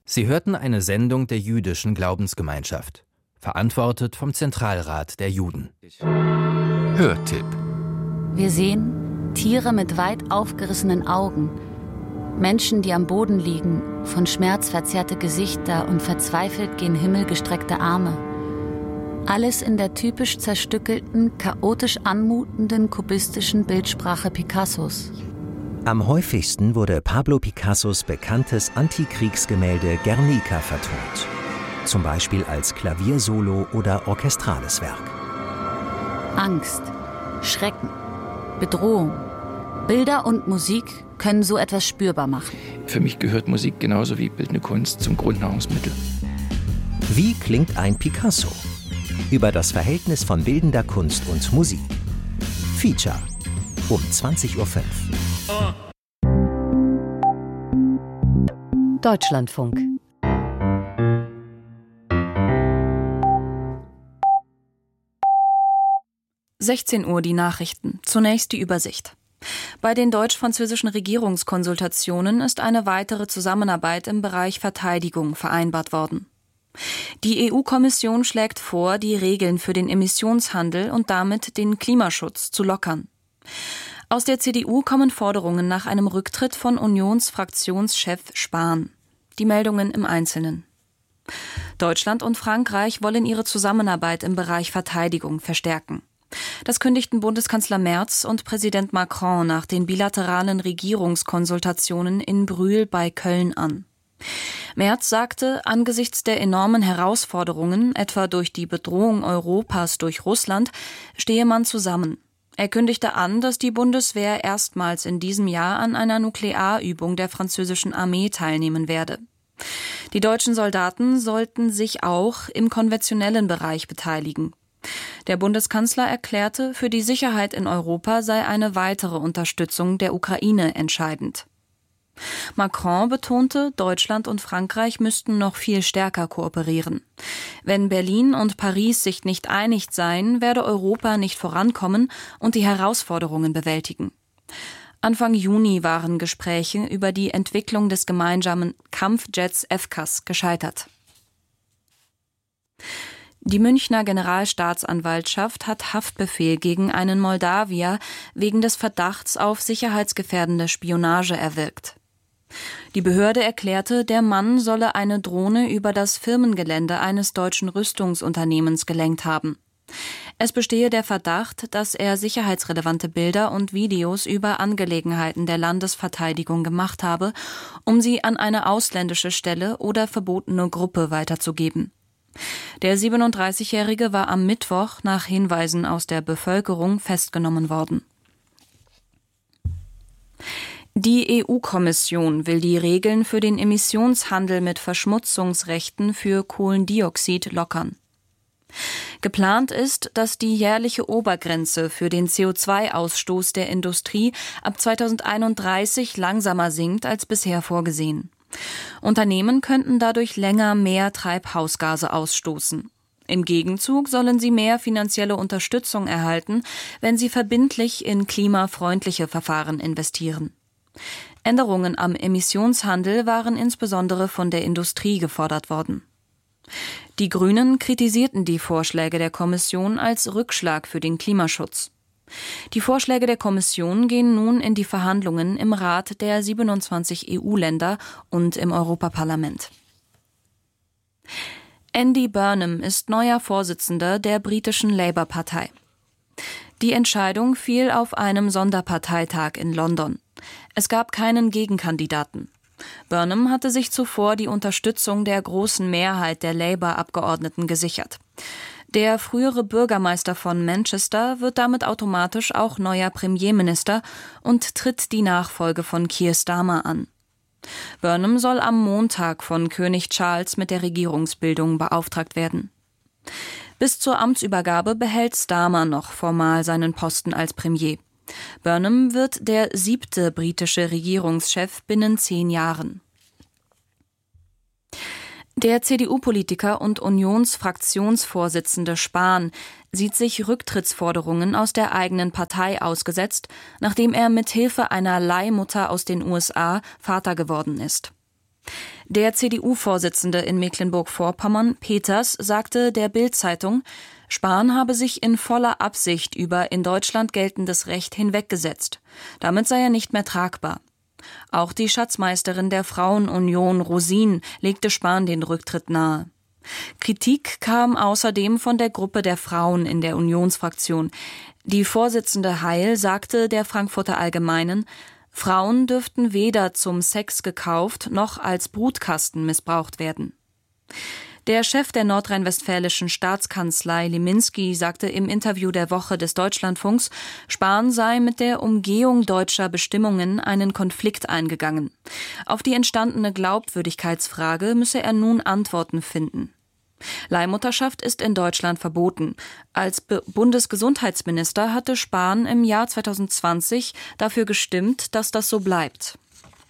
Sie hörten eine Sendung der jüdischen Glaubensgemeinschaft, verantwortet vom Zentralrat der Juden. Hörtipp. Wir sehen Tiere mit weit aufgerissenen Augen, Menschen, die am Boden liegen, von Schmerz verzerrte Gesichter und verzweifelt gen Himmel gestreckte Arme. Alles in der typisch zerstückelten, chaotisch anmutenden kubistischen Bildsprache Picassos. Am häufigsten wurde Pablo Picassos bekanntes Antikriegsgemälde Guernica vertont. Zum Beispiel als Klaviersolo oder orchestrales Werk. Angst, Schrecken, Bedrohung. Bilder und Musik können so etwas spürbar machen. Für mich gehört Musik genauso wie bildende Kunst zum Grundnahrungsmittel. Wie klingt ein Picasso? Über das Verhältnis von bildender Kunst und Musik. Feature um 20:05 Uhr. Deutschlandfunk. Uhr die Nachrichten. Zunächst die Übersicht. Bei den deutsch-französischen Regierungskonsultationen ist eine weitere Zusammenarbeit im Bereich Verteidigung vereinbart worden. Die EU-Kommission schlägt vor, die Regeln für den Emissionshandel und damit den Klimaschutz zu lockern. Aus der CDU kommen Forderungen nach einem Rücktritt von Unionsfraktionschef Spahn. Die Meldungen im Einzelnen. Deutschland und Frankreich wollen ihre Zusammenarbeit im Bereich Verteidigung verstärken. Das kündigten Bundeskanzler Merz und Präsident Macron nach den bilateralen Regierungskonsultationen in Brühl bei Köln an. Merz sagte, angesichts der enormen Herausforderungen, etwa durch die Bedrohung Europas durch Russland, stehe man zusammen. Er kündigte an, dass die Bundeswehr erstmals in diesem Jahr an einer Nuklearübung der französischen Armee teilnehmen werde. Die deutschen Soldaten sollten sich auch im konventionellen Bereich beteiligen. Der Bundeskanzler erklärte, für die Sicherheit in Europa sei eine weitere Unterstützung der Ukraine entscheidend. Macron betonte, Deutschland und Frankreich müssten noch viel stärker kooperieren. Wenn Berlin und Paris sich nicht einig seien, werde Europa nicht vorankommen und die Herausforderungen bewältigen. Anfang Juni waren Gespräche über die Entwicklung des gemeinsamen Kampfjets FCAS gescheitert. Die Münchner Generalstaatsanwaltschaft hat Haftbefehl gegen einen Moldawier wegen des Verdachts auf sicherheitsgefährdende Spionage erwirkt. Die Behörde erklärte, der Mann solle eine Drohne über das Firmengelände eines deutschen Rüstungsunternehmens gelenkt haben. Es bestehe der Verdacht, dass er sicherheitsrelevante Bilder und Videos über Angelegenheiten der Landesverteidigung gemacht habe, um sie an eine ausländische Stelle oder verbotene Gruppe weiterzugeben. Der 37-Jährige war am Mittwoch nach Hinweisen aus der Bevölkerung festgenommen worden. Die EU-Kommission will die Regeln für den Emissionshandel mit Verschmutzungsrechten für Kohlendioxid lockern. Geplant ist, dass die jährliche Obergrenze für den CO2-Ausstoß der Industrie ab 2031 langsamer sinkt als bisher vorgesehen. Unternehmen könnten dadurch länger mehr Treibhausgase ausstoßen. Im Gegenzug sollen sie mehr finanzielle Unterstützung erhalten, wenn sie verbindlich in klimafreundliche Verfahren investieren. Änderungen am Emissionshandel waren insbesondere von der Industrie gefordert worden. Die Grünen kritisierten die Vorschläge der Kommission als Rückschlag für den Klimaschutz. Die Vorschläge der Kommission gehen nun in die Verhandlungen im Rat der 27 EU-Länder und im Europaparlament. Andy Burnham ist neuer Vorsitzender der britischen Labour-Partei. Die Entscheidung fiel auf einem Sonderparteitag in London. Es gab keinen Gegenkandidaten. Burnham hatte sich zuvor die Unterstützung der großen Mehrheit der Labour-Abgeordneten gesichert. Der frühere Bürgermeister von Manchester wird damit automatisch auch neuer Premierminister und tritt die Nachfolge von Keir Starmer an. Burnham soll am Montag von König Charles mit der Regierungsbildung beauftragt werden. Bis zur Amtsübergabe behält Starmer noch formal seinen Posten als Premier. Burnham wird der 7. britische Regierungschef binnen 10 Jahren. Der CDU-Politiker und Unionsfraktionsvorsitzende Spahn sieht sich Rücktrittsforderungen aus der eigenen Partei ausgesetzt, nachdem er mithilfe einer Leihmutter aus den USA Vater geworden ist. Der CDU-Vorsitzende in Mecklenburg-Vorpommern, Peters, sagte der Bild-Zeitung, Spahn habe sich in voller Absicht über in Deutschland geltendes Recht hinweggesetzt. Damit sei er nicht mehr tragbar. Auch die Schatzmeisterin der Frauenunion, Rosin, legte Spahn den Rücktritt nahe. Kritik kam außerdem von der Gruppe der Frauen in der Unionsfraktion. Die Vorsitzende Heil sagte der Frankfurter Allgemeinen, Frauen dürften weder zum Sex gekauft noch als Brutkasten missbraucht werden. Der Chef der nordrhein-westfälischen Staatskanzlei Liminski sagte im Interview der Woche des Deutschlandfunks, Spahn sei mit der Umgehung deutscher Bestimmungen einen Konflikt eingegangen. Auf die entstandene Glaubwürdigkeitsfrage müsse er nun Antworten finden. Leihmutterschaft ist in Deutschland verboten. Als Bundesgesundheitsminister hatte Spahn im Jahr 2020 dafür gestimmt, dass das so bleibt.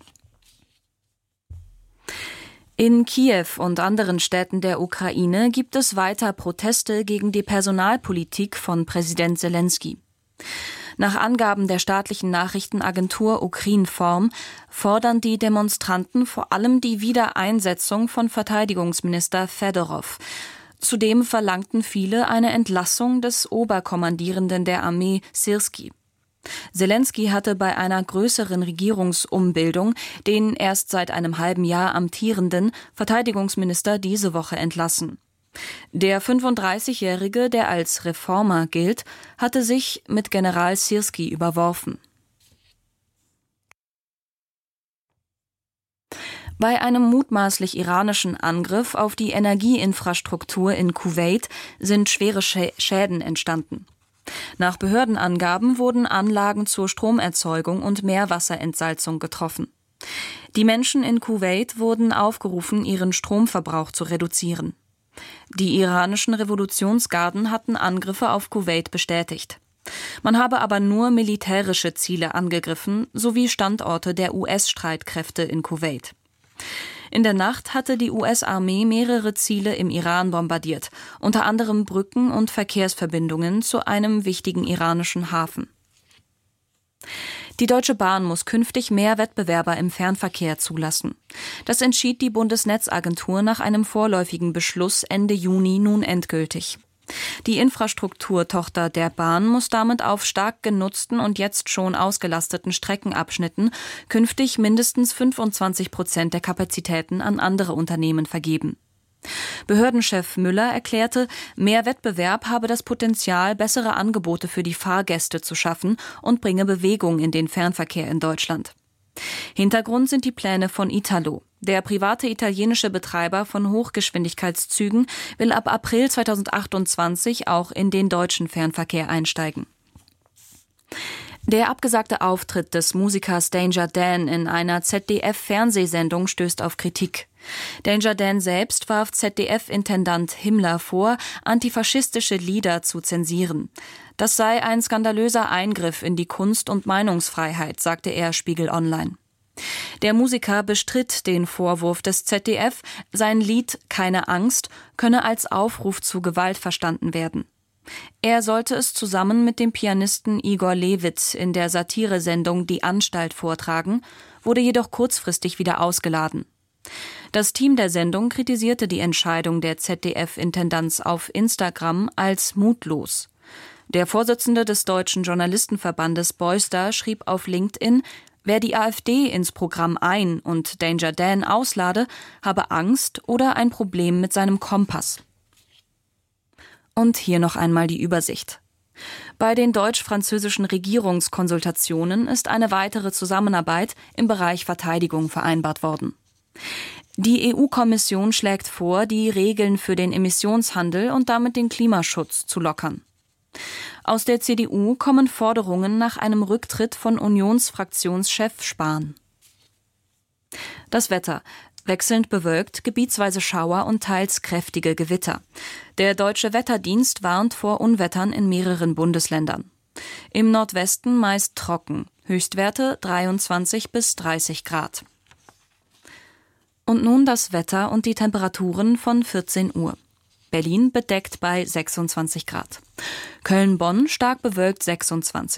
In Kiew und anderen Städten der Ukraine gibt es weiter Proteste gegen die Personalpolitik von Präsident Selenskyj. Nach Angaben der staatlichen Nachrichtenagentur Ukrinform fordern die Demonstranten vor allem die Wiedereinsetzung von Verteidigungsminister Fedorov. Zudem verlangten viele eine Entlassung des Oberkommandierenden der Armee Syrskij. Selenskyj hatte bei einer größeren Regierungsumbildung den erst seit einem halben Jahr amtierenden Verteidigungsminister diese Woche entlassen. Der 35-Jährige, der als Reformer gilt, hatte sich mit General Syrskij überworfen. Bei einem mutmaßlich iranischen Angriff auf die Energieinfrastruktur in Kuwait sind schwere Schäden entstanden. Nach Behördenangaben wurden Anlagen zur Stromerzeugung und Meerwasserentsalzung getroffen. Die Menschen in Kuwait wurden aufgerufen, ihren Stromverbrauch zu reduzieren. Die iranischen Revolutionsgarden hatten Angriffe auf Kuwait bestätigt. Man habe aber nur militärische Ziele angegriffen, sowie Standorte der US-Streitkräfte in Kuwait. In der Nacht hatte die US-Armee mehrere Ziele im Iran bombardiert, unter anderem Brücken und Verkehrsverbindungen zu einem wichtigen iranischen Hafen. Die Deutsche Bahn muss künftig mehr Wettbewerber im Fernverkehr zulassen. Das entschied die Bundesnetzagentur nach einem vorläufigen Beschluss Ende Juni nun endgültig. Die Infrastrukturtochter der Bahn muss damit auf stark genutzten und jetzt schon ausgelasteten Streckenabschnitten künftig mindestens 25% der Kapazitäten an andere Unternehmen vergeben. Behördenchef Müller erklärte, mehr Wettbewerb habe das Potenzial, bessere Angebote für die Fahrgäste zu schaffen und bringe Bewegung in den Fernverkehr in Deutschland. Hintergrund sind die Pläne von Italo. Der private italienische Betreiber von Hochgeschwindigkeitszügen will ab April 2028 auch in den deutschen Fernverkehr einsteigen. Der abgesagte Auftritt des Musikers Danger Dan in einer ZDF-Fernsehsendung stößt auf Kritik. Danger Dan selbst warf ZDF-Intendant Himmler vor, antifaschistische Lieder zu zensieren. Das sei ein skandalöser Eingriff in die Kunst- und Meinungsfreiheit, sagte er Spiegel Online. Der Musiker bestritt den Vorwurf des ZDF, sein Lied »Keine Angst« könne als Aufruf zu Gewalt verstanden werden. Er sollte es zusammen mit dem Pianisten Igor Levit in der Satiresendung Die Anstalt vortragen, wurde jedoch kurzfristig wieder ausgeladen. Das Team der Sendung kritisierte die Entscheidung der ZDF-Intendanz auf Instagram als mutlos. Der Vorsitzende des Deutschen Journalistenverbandes Beuster schrieb auf LinkedIn, wer die AfD ins Programm ein- und Danger Dan auslade, habe Angst oder ein Problem mit seinem Kompass. Und hier noch einmal die Übersicht. Bei den deutsch-französischen Regierungskonsultationen ist eine weitere Zusammenarbeit im Bereich Verteidigung vereinbart worden. Die EU-Kommission schlägt vor, die Regeln für den Emissionshandel und damit den Klimaschutz zu lockern. Aus der CDU kommen Forderungen nach einem Rücktritt von Unionsfraktionschef Spahn. Das Wetter. Wechselnd bewölkt, gebietsweise Schauer und teils kräftige Gewitter. Der Deutsche Wetterdienst warnt vor Unwettern in mehreren Bundesländern. Im Nordwesten meist trocken, Höchstwerte 23 bis 30 Grad. Und nun das Wetter und die Temperaturen von 14 Uhr. Berlin bedeckt bei 26 Grad. Köln-Bonn stark bewölkt 26.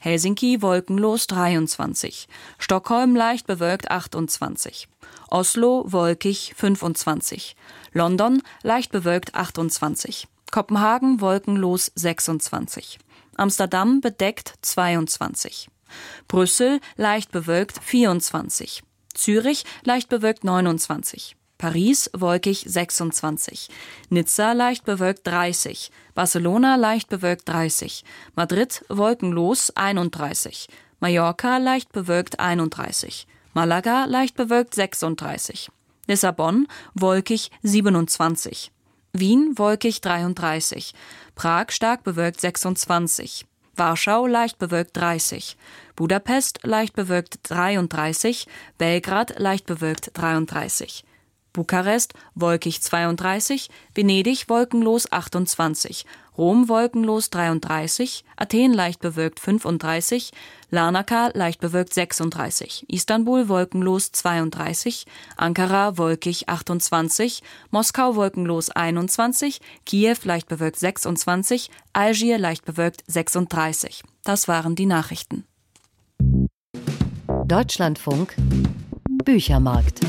Helsinki wolkenlos 23, Stockholm leicht bewölkt 28, Oslo wolkig 25, London leicht bewölkt 28, Kopenhagen wolkenlos 26, Amsterdam bedeckt 22, Brüssel leicht bewölkt 24, Zürich leicht bewölkt 29, Paris wolkig 26, Nizza leicht bewölkt 30, Barcelona leicht bewölkt 30, Madrid wolkenlos 31, Mallorca leicht bewölkt 31, Malaga leicht bewölkt 36, Lissabon wolkig 27, Wien wolkig 33, Prag stark bewölkt 26, Warschau leicht bewölkt 30, Budapest leicht bewölkt 33, Belgrad leicht bewölkt 33, Bukarest wolkig 32, Venedig wolkenlos 28, Rom wolkenlos 33, Athen leicht bewölkt 35, Larnaca leicht bewölkt 36, Istanbul wolkenlos 32, Ankara wolkig 28, Moskau wolkenlos 21, Kiew leicht bewölkt 26, Algier leicht bewölkt 36. Das waren die Nachrichten. Deutschlandfunk Büchermarkt.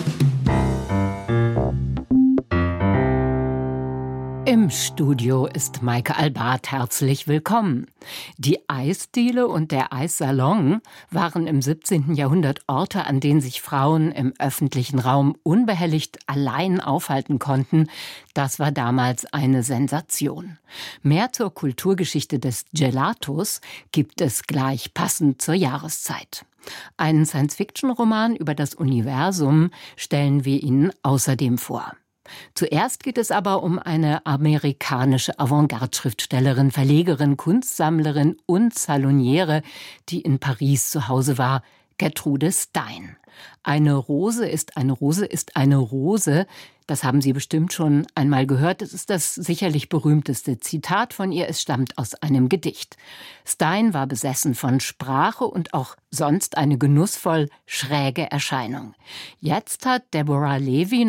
Im Studio ist Maike Albart. Herzlich willkommen. Die Eisdiele und der Eissalon waren im 17. Jahrhundert Orte, an denen sich Frauen im öffentlichen Raum unbehelligt allein aufhalten konnten. Das war damals eine Sensation. Mehr zur Kulturgeschichte des Gelatos gibt es gleich passend zur Jahreszeit. Einen Science-Fiction-Roman über das Universum stellen wir Ihnen außerdem vor. Zuerst geht es aber um eine amerikanische Avantgarde-Schriftstellerin, Verlegerin, Kunstsammlerin und Saloniere, die in Paris zu Hause war, Gertrude Stein. Eine Rose ist eine Rose ist eine Rose. Das haben Sie bestimmt schon einmal gehört. Es ist das sicherlich berühmteste Zitat von ihr. Es stammt aus einem Gedicht. Stein war besessen von Sprache und auch sonst eine genussvoll schräge Erscheinung. Jetzt hat Deborah Levy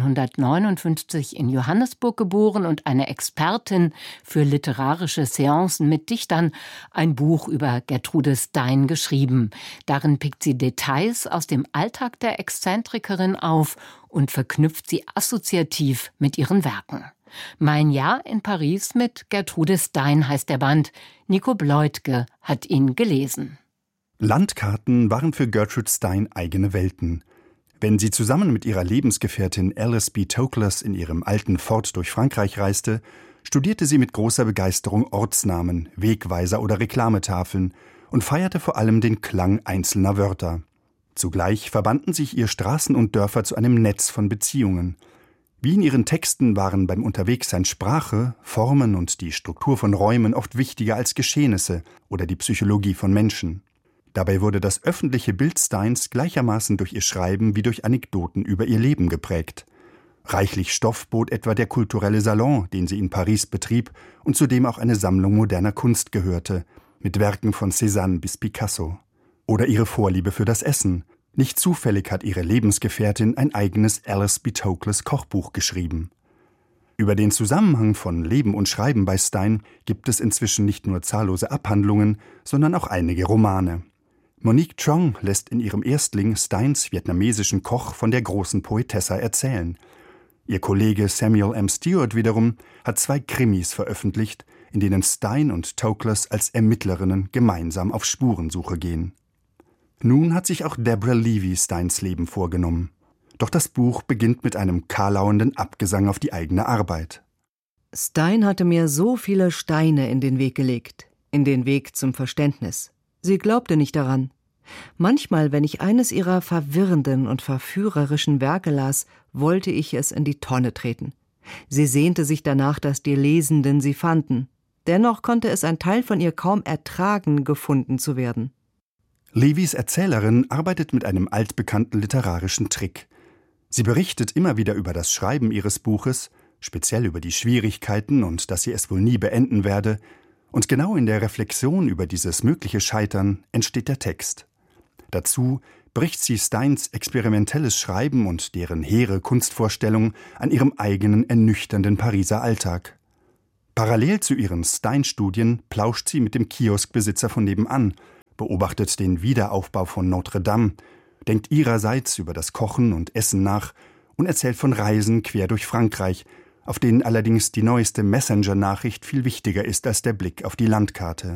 1959 in Johannesburg geboren und eine Expertin für literarische Seancen mit Dichtern ein Buch über Gertrude Stein geschrieben. Darin pickt sie Details aus dem Alltag der Exzentrikerin auf und verknüpft sie assoziativ mit ihren Werken. Mein Jahr in Paris mit Gertrude Stein heißt der Band. Nico Bleutke hat ihn gelesen. Landkarten waren für Gertrude Stein eigene Welten. Wenn sie zusammen mit ihrer Lebensgefährtin Alice B. Toklas in ihrem alten Ford durch Frankreich reiste, studierte sie mit großer Begeisterung Ortsnamen, Wegweiser oder Reklametafeln und feierte vor allem den Klang einzelner Wörter. Zugleich verbanden sich ihr Straßen und Dörfer zu einem Netz von Beziehungen. Wie in ihren Texten waren beim Unterwegssein Sprache, Formen und die Struktur von Räumen oft wichtiger als Geschehnisse oder die Psychologie von Menschen. Dabei wurde das öffentliche Bild Steins gleichermaßen durch ihr Schreiben wie durch Anekdoten über ihr Leben geprägt. Reichlich Stoff bot etwa der kulturelle Salon, den sie in Paris betrieb und zu dem auch eine Sammlung moderner Kunst gehörte, mit Werken von Cézanne bis Picasso. Oder ihre Vorliebe für das Essen. Nicht zufällig hat ihre Lebensgefährtin ein eigenes Alice B. Toklas Kochbuch geschrieben. Über den Zusammenhang von Leben und Schreiben bei Stein gibt es inzwischen nicht nur zahllose Abhandlungen, sondern auch einige Romane. Monique Trong lässt in ihrem Erstling Steins vietnamesischen Koch von der großen Poetessa erzählen. Ihr Kollege Samuel M. Stewart wiederum hat 2 Krimis veröffentlicht, in denen Stein und Toklas als Ermittlerinnen gemeinsam auf Spurensuche gehen. Nun hat sich auch Deborah Levy Steins Leben vorgenommen. Doch das Buch beginnt mit einem karlauenden Abgesang auf die eigene Arbeit. Stein hatte mir so viele Steine in den Weg gelegt, in den Weg zum Verständnis. Sie glaubte nicht daran. Manchmal, wenn ich eines ihrer verwirrenden und verführerischen Werke las, wollte ich es in die Tonne treten. Sie sehnte sich danach, dass die Lesenden sie fanden. Dennoch konnte es ein Teil von ihr kaum ertragen, gefunden zu werden. Levys Erzählerin arbeitet mit einem altbekannten literarischen Trick. Sie berichtet immer wieder über das Schreiben ihres Buches, speziell über die Schwierigkeiten und dass sie es wohl nie beenden werde, und genau in der Reflexion über dieses mögliche Scheitern entsteht der Text. Dazu bricht sie Steins experimentelles Schreiben und deren hehre Kunstvorstellung an ihrem eigenen ernüchternden Pariser Alltag. Parallel zu ihren Stein-Studien plauscht sie mit dem Kioskbesitzer von nebenan, beobachtet den Wiederaufbau von Notre Dame, denkt ihrerseits über das Kochen und Essen nach und erzählt von Reisen quer durch Frankreich, auf denen allerdings die neueste Messenger-Nachricht viel wichtiger ist als der Blick auf die Landkarte.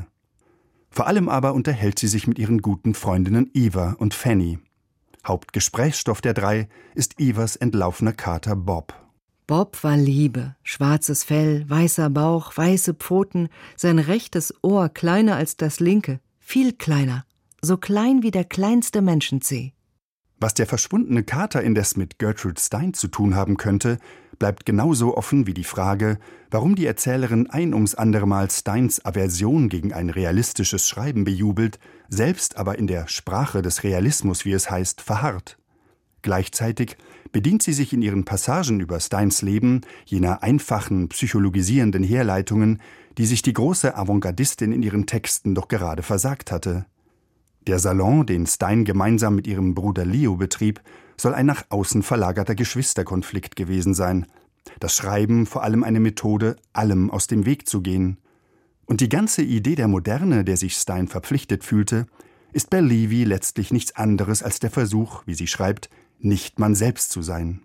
Vor allem aber unterhält sie sich mit ihren guten Freundinnen Eva und Fanny. Hauptgesprächsstoff der drei ist Evas entlaufener Kater Bob. Bob war Liebe, schwarzes Fell, weißer Bauch, weiße Pfoten, sein rechtes Ohr kleiner als das linke, viel kleiner, so klein wie der kleinste Menschenzeh. Was der verschwundene Kater indes mit Gertrude Stein zu tun haben könnte, bleibt genauso offen wie die Frage, warum die Erzählerin ein ums andere Mal Steins Aversion gegen ein realistisches Schreiben bejubelt, selbst aber in der Sprache des Realismus, wie es heißt, verharrt. Gleichzeitig bedient sie sich in ihren Passagen über Steins Leben jener einfachen, psychologisierenden Herleitungen, die sich die große Avantgardistin in ihren Texten doch gerade versagt hatte. Der Salon, den Stein gemeinsam mit ihrem Bruder Leo betrieb, soll ein nach außen verlagerter Geschwisterkonflikt gewesen sein. Das Schreiben vor allem eine Methode, allem aus dem Weg zu gehen. Und die ganze Idee der Moderne, der sich Stein verpflichtet fühlte, ist bei Levy letztlich nichts anderes als der Versuch, wie sie schreibt, nicht man selbst zu sein.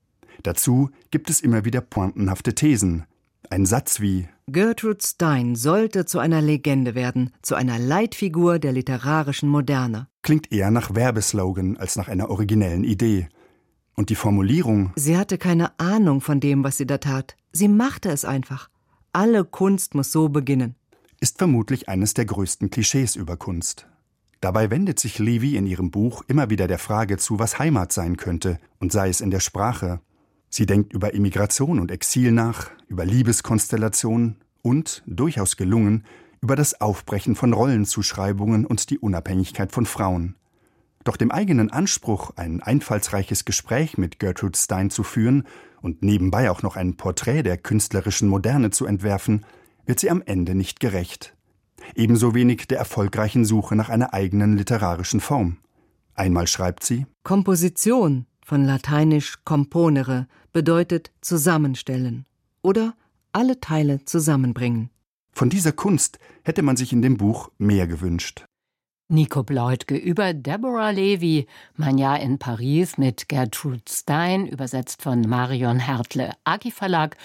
Dazu gibt es immer wieder pointenhafte Thesen. Ein Satz wie: Gertrude Stein sollte zu einer Legende werden, zu einer Leitfigur der literarischen Moderne. Klingt eher nach Werbeslogan als nach einer originellen Idee. Und die Formulierung: Sie hatte keine Ahnung von dem, was sie da tat. Sie machte es einfach. Alle Kunst muss so beginnen. Ist vermutlich eines der größten Klischees über Kunst. Dabei wendet sich Levy in ihrem Buch immer wieder der Frage zu, was Heimat sein könnte, und sei es in der Sprache. Sie denkt über Immigration und Exil nach, über Liebeskonstellationen und, durchaus gelungen, über das Aufbrechen von Rollenzuschreibungen und die Unabhängigkeit von Frauen. Doch dem eigenen Anspruch, ein einfallsreiches Gespräch mit Gertrude Stein zu führen und nebenbei auch noch ein Porträt der künstlerischen Moderne zu entwerfen, wird sie am Ende nicht gerecht. Ebenso wenig der erfolgreichen Suche nach einer eigenen literarischen Form. Einmal schreibt sie: Komposition, von lateinisch componere, bedeutet zusammenstellen oder alle Teile zusammenbringen. Von dieser Kunst hätte man sich in dem Buch mehr gewünscht. Nico Bleutke über Deborah Levy, Mein Jahr in Paris mit Gertrude Stein, übersetzt von Marion Hertle. Aki Verlag,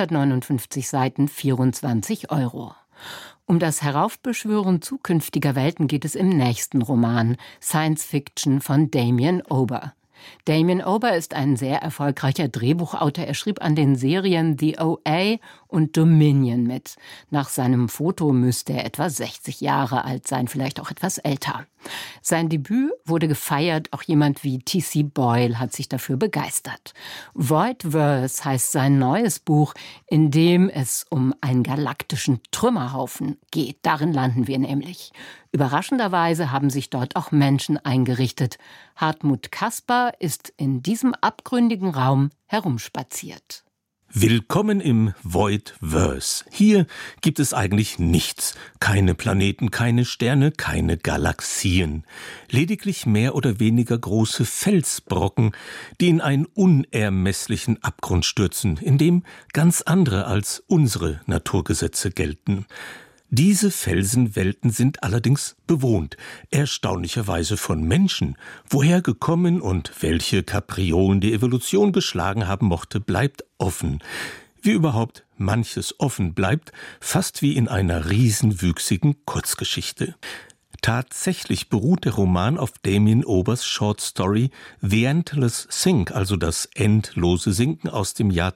159 Seiten, 24 €. Um das Heraufbeschwören zukünftiger Welten geht es im nächsten Roman, Science Fiction von Damien Ober. Damien Ober ist ein sehr erfolgreicher Drehbuchautor. Er schrieb an den Serien The OA und Dominion mit. Nach seinem Foto müsste er etwa 60 Jahre alt sein, vielleicht auch etwas älter. Sein Debüt wurde gefeiert, auch jemand wie T.C. Boyle hat sich dafür begeistert. Voidverse heißt sein neues Buch, in dem es um einen galaktischen Trümmerhaufen geht. Darin landen wir nämlich. Überraschenderweise haben sich dort auch Menschen eingerichtet. Hartmut Kasper ist in diesem abgründigen Raum herumspaziert. Willkommen im Voidverse. Hier gibt es eigentlich nichts. Keine Planeten, keine Sterne, keine Galaxien. Lediglich mehr oder weniger große Felsbrocken, die in einen unermesslichen Abgrund stürzen, in dem ganz andere als unsere Naturgesetze gelten. Diese Felsenwelten sind allerdings bewohnt, erstaunlicherweise von Menschen. Woher gekommen und welche Kapriolen die Evolution geschlagen haben mochte, bleibt offen. Wie überhaupt manches offen bleibt, fast wie in einer riesenwüchsigen Kurzgeschichte. Tatsächlich beruht der Roman auf Damien Obers Short Story The Endless Sink, also das endlose Sinken aus dem Jahr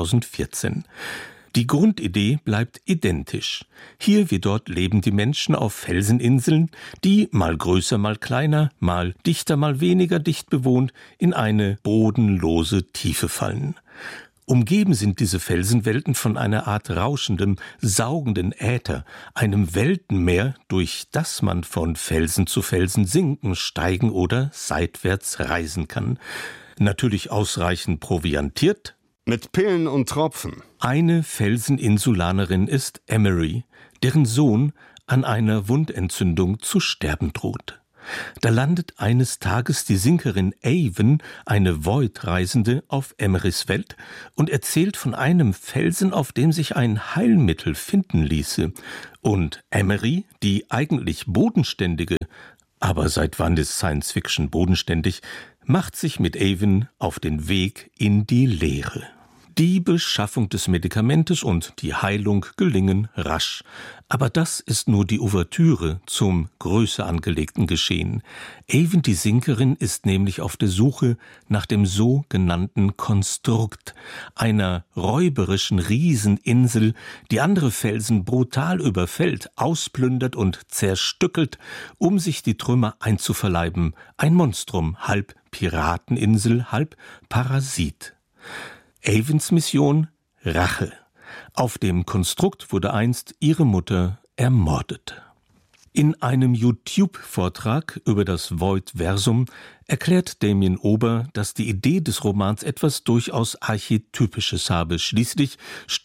2014. Die Grundidee bleibt identisch. Hier wie dort leben die Menschen auf Felseninseln, die mal größer, mal kleiner, mal dichter, mal weniger dicht bewohnt, in eine bodenlose Tiefe fallen. Umgeben sind diese Felsenwelten von einer Art rauschendem, saugenden Äther, einem Weltenmeer, durch das man von Felsen zu Felsen sinken, steigen oder seitwärts reisen kann. Natürlich ausreichend proviantiert. Mit Pillen und Tropfen. Eine Felseninsulanerin ist Emery, deren Sohn an einer Wundentzündung zu sterben droht. Da landet eines Tages die Sinkerin Avon, eine Void-Reisende, auf Emerys Welt und erzählt von einem Felsen, auf dem sich ein Heilmittel finden ließe. Und Emery, die eigentlich bodenständige, aber seit wann ist Science-Fiction bodenständig, macht sich mit Avon auf den Weg in die Leere. Die Beschaffung des Medikamentes und die Heilung gelingen rasch. Aber das ist nur die Ouvertüre zum größer angelegten Geschehen. Avon die Sinkerin ist nämlich auf der Suche nach dem sogenannten Konstrukt, einer räuberischen Rieseninsel, die andere Felsen brutal überfällt, ausplündert und zerstückelt, um sich die Trümmer einzuverleiben. Ein Monstrum, halb Pirateninsel, halb Parasit. Avons Mission: Rache. Auf dem Konstrukt wurde einst ihre Mutter ermordet. In einem YouTube-Vortrag über das Void-Versum erklärt Damien Ober, dass die Idee des Romans etwas durchaus Archetypisches habe. Schließlich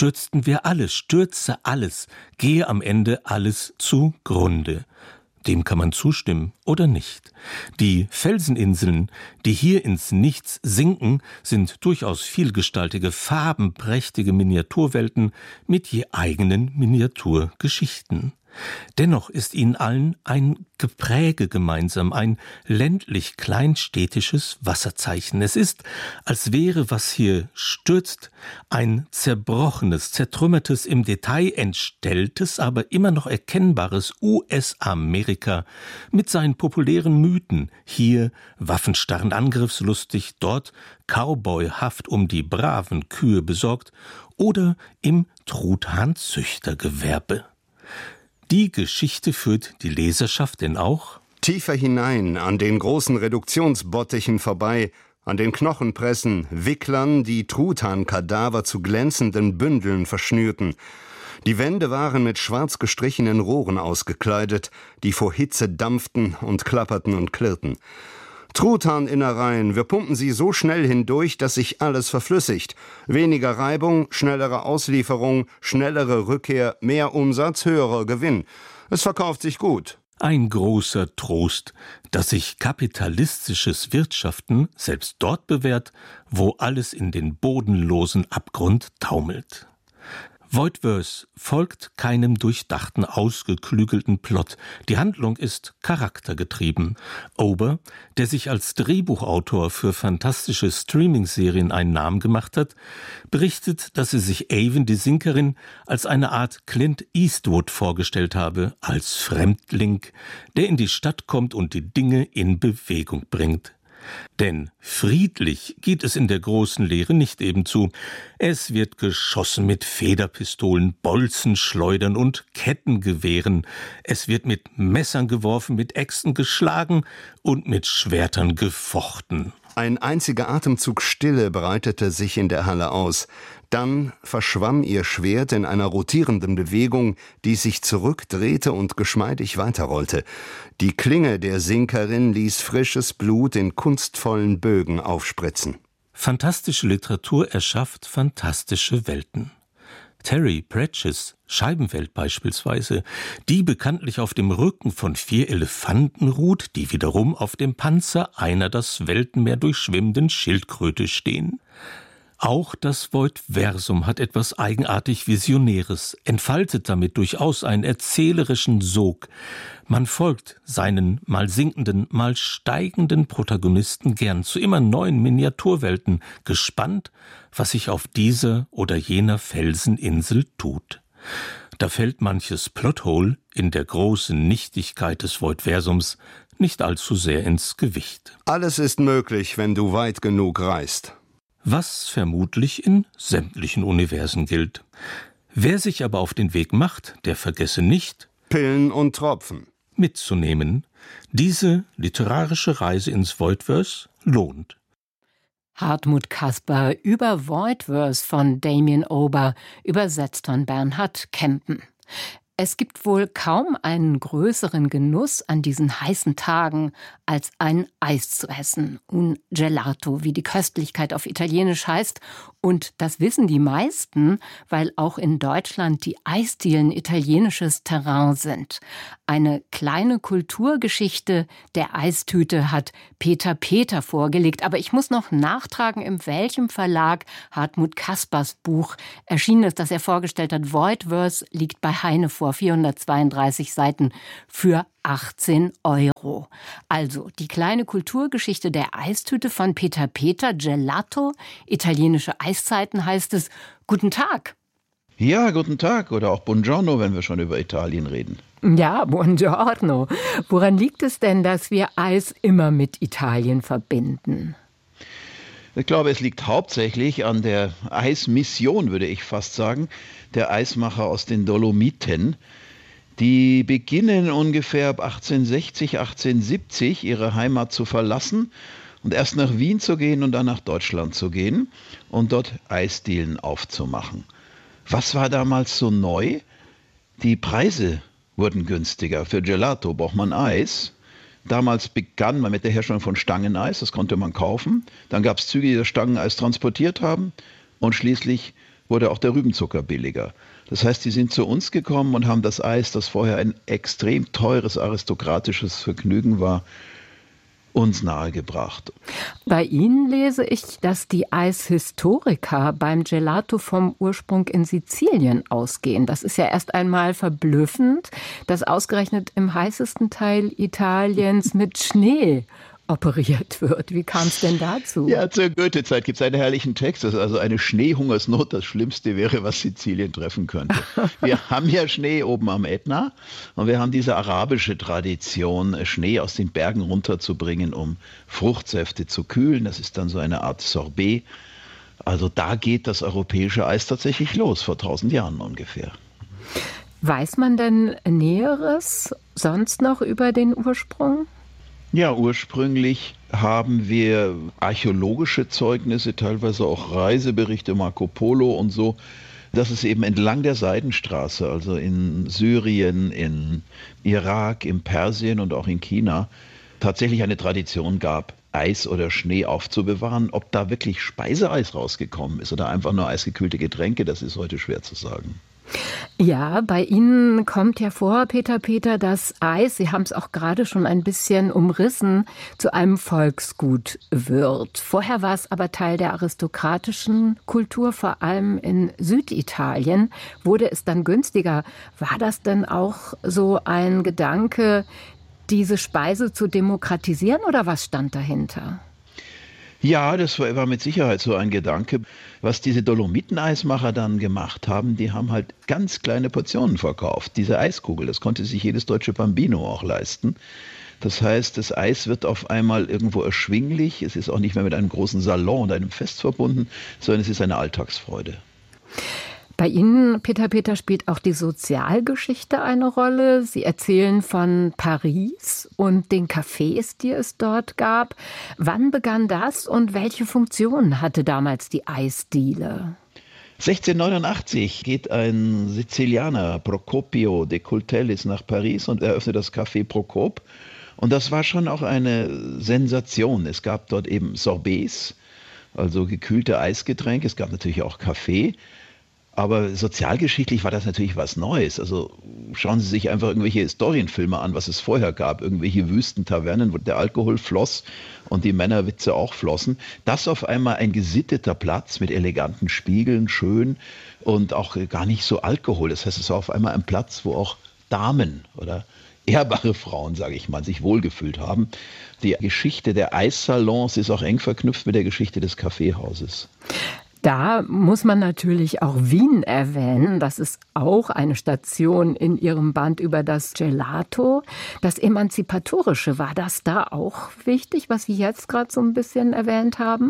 stürze alles, gehe am Ende alles zugrunde. Dem kann man zustimmen oder nicht. Die Felseninseln, die hier ins Nichts sinken, sind durchaus vielgestaltige, farbenprächtige Miniaturwelten mit je eigenen Miniaturgeschichten. Dennoch ist ihnen allen ein Gepräge gemeinsam, ein ländlich-kleinstädtisches Wasserzeichen. Es ist, als wäre, was hier stürzt, ein zerbrochenes, zertrümmertes, im Detail entstelltes, aber immer noch erkennbares US-Amerika mit seinen populären Mythen. Hier waffenstarrend angriffslustig, dort cowboyhaft um die braven Kühe besorgt oder im Truthahnzüchtergewerbe. Die Geschichte führt die Leserschaft denn auch tiefer hinein, an den großen Reduktionsbottichen vorbei, an den Knochenpressen, Wicklern, die Truthahnkadaver zu glänzenden Bündeln verschnürten. Die Wände waren mit schwarz gestrichenen Rohren ausgekleidet, die vor Hitze dampften und klapperten und klirrten. Truthahninnereien, wir pumpen sie so schnell hindurch, dass sich alles verflüssigt. Weniger Reibung, schnellere Auslieferung, schnellere Rückkehr, mehr Umsatz, höherer Gewinn. Es verkauft sich gut. Ein großer Trost, dass sich kapitalistisches Wirtschaften selbst dort bewährt, wo alles in den bodenlosen Abgrund taumelt. Voidverse folgt keinem durchdachten, ausgeklügelten Plot. Die Handlung ist charaktergetrieben. Ober, der sich als Drehbuchautor für fantastische Streaming-Serien einen Namen gemacht hat, berichtet, dass er sich Avon die Sinkerin als eine Art Clint Eastwood vorgestellt habe, als Fremdling, der in die Stadt kommt und die Dinge in Bewegung bringt. Denn friedlich geht es in der großen Leere nicht ebenzu. Es wird geschossen mit Federpistolen, Bolzenschleudern und Kettengewehren. Es wird mit Messern geworfen, mit Äxten geschlagen und mit Schwertern gefochten. Ein einziger Atemzug Stille breitete sich in der Halle aus. Dann verschwamm ihr Schwert in einer rotierenden Bewegung, die sich zurückdrehte und geschmeidig weiterrollte. Die Klinge der Sinkerin ließ frisches Blut in kunstvollen Bögen aufspritzen. Fantastische Literatur erschafft fantastische Welten. Terry Pratchett's Scheibenwelt beispielsweise, die bekanntlich auf dem Rücken von 4 Elefanten ruht, die wiederum auf dem Panzer einer das Weltenmeer durchschwimmenden Schildkröte stehen. Auch das Void-Versum hat etwas eigenartig Visionäres, entfaltet damit durchaus einen erzählerischen Sog. Man folgt seinen mal sinkenden, mal steigenden Protagonisten gern zu immer neuen Miniaturwelten, gespannt, was sich auf dieser oder jener Felseninsel tut. Da fällt manches Plothole in der großen Nichtigkeit des Void-Versums nicht allzu sehr ins Gewicht. Alles ist möglich, wenn du weit genug reist. Was vermutlich in sämtlichen Universen gilt. Wer sich aber auf den Weg macht, der vergesse nicht, Pillen und Tropfen mitzunehmen. Diese literarische Reise ins Voidverse lohnt. Hartmut Kasper über Voidverse von Damien Ober, übersetzt von Bernhard Kempen. Es gibt wohl kaum einen größeren Genuss an diesen heißen Tagen, als ein Eis zu essen. Un gelato, wie die Köstlichkeit auf Italienisch heißt. Und das wissen die meisten, weil auch in Deutschland die Eisdielen italienisches Terrain sind. Eine kleine Kulturgeschichte der Eistüte hat Peter Peter vorgelegt. Aber ich muss noch nachtragen, in welchem Verlag Hartmut Kaspers Buch erschienen ist, das er vorgestellt hat. Voidverse liegt bei Heine vor, 432 Seiten für 18 €. Also die kleine Kulturgeschichte der Eistüte von Peter Peter, Gelato, italienische Eiszeiten heißt es. Guten Tag. Ja, guten Tag oder auch Buongiorno, wenn wir schon über Italien reden. Ja, Buongiorno. Woran liegt es denn, dass wir Eis immer mit Italien verbinden? Ich glaube, es liegt hauptsächlich an der Eismission, würde ich fast sagen, der Eismacher aus den Dolomiten. Die beginnen ungefähr ab 1860, 1870 ihre Heimat zu verlassen und erst nach Wien zu gehen und dann nach Deutschland zu gehen und dort Eisdielen aufzumachen. Was war damals so neu? Die Preise wurden günstiger. Für Gelato braucht man Eis. Damals begann man mit der Herstellung von Stangeneis, das konnte man kaufen. Dann gab es Züge, die das Stangeneis transportiert haben und schließlich wurde auch der Rübenzucker billiger. Das heißt, die sind zu uns gekommen und haben das Eis, das vorher ein extrem teures aristokratisches Vergnügen war, uns nahegebracht. Bei Ihnen lese ich, dass die Eishistoriker beim Gelato vom Ursprung in Sizilien ausgehen. Das ist ja erst einmal verblüffend, dass ausgerechnet im heißesten Teil Italiens mit Schnee operiert wird. Wie kam es denn dazu? Ja, zur Goethe-Zeit gibt es einen herrlichen Text, dass also eine Schneehungersnot das Schlimmste wäre, was Sizilien treffen könnte. Wir haben ja Schnee oben am Ätna und wir haben diese arabische Tradition, Schnee aus den Bergen runterzubringen, um Fruchtsäfte zu kühlen. Das ist dann so eine Art Sorbet. Also da geht das europäische Eis tatsächlich los, vor 1000 Jahren ungefähr. Weiß man denn Näheres sonst noch über den Ursprung? Ja, ursprünglich haben wir archäologische Zeugnisse, teilweise auch Reiseberichte, Marco Polo und so, dass es eben entlang der Seidenstraße, also in Syrien, in Irak, in Persien und auch in China, tatsächlich eine Tradition gab, Eis oder Schnee aufzubewahren. Ob da wirklich Speiseeis rausgekommen ist oder einfach nur eisgekühlte Getränke, das ist heute schwer zu sagen. Ja, bei Ihnen kommt ja vor, Peter Peter, dass Eis, Sie haben es auch gerade schon ein bisschen umrissen, zu einem Volksgut wird. Vorher war es aber Teil der aristokratischen Kultur, vor allem in Süditalien. Wurde es dann günstiger? War das denn auch so ein Gedanke, diese Speise zu demokratisieren oder was stand dahinter? Ja, das war mit Sicherheit so ein Gedanke. Was diese Dolomiten-Eismacher dann gemacht haben, die haben halt ganz kleine Portionen verkauft. Diese Eiskugel, das konnte sich jedes deutsche Bambino auch leisten. Das heißt, das Eis wird auf einmal irgendwo erschwinglich. Es ist auch nicht mehr mit einem großen Salon und einem Fest verbunden, sondern es ist eine Alltagsfreude. Bei Ihnen, Peter Peter, spielt auch die Sozialgeschichte eine Rolle. Sie erzählen von Paris und den Cafés, die es dort gab. Wann begann das und welche Funktion hatte damals die Eisdiele? 1689 geht ein Sizilianer, Procopio de Cultellis, nach Paris und eröffnet das Café Procop. Und das war schon auch eine Sensation. Es gab dort eben Sorbets, also gekühlte Eisgetränke. Es gab natürlich auch Kaffee. Aber sozialgeschichtlich war das natürlich was Neues. Also schauen Sie sich einfach irgendwelche Historienfilme an, was es vorher gab. Irgendwelche Wüstentavernen, wo der Alkohol floss und die Männerwitze auch flossen. Das auf einmal ein gesitteter Platz mit eleganten Spiegeln, schön und auch gar nicht so Alkohol. Das heißt, es war auf einmal ein Platz, wo auch Damen oder ehrbare Frauen, sage ich mal, sich wohlgefühlt haben. Die Geschichte der Eissalons ist auch eng verknüpft mit der Geschichte des Kaffeehauses. Da muss man natürlich auch Wien erwähnen. Das ist auch eine Station in Ihrem Band über das Gelato. Das Emanzipatorische, war das da auch wichtig, was Sie jetzt gerade so ein bisschen erwähnt haben?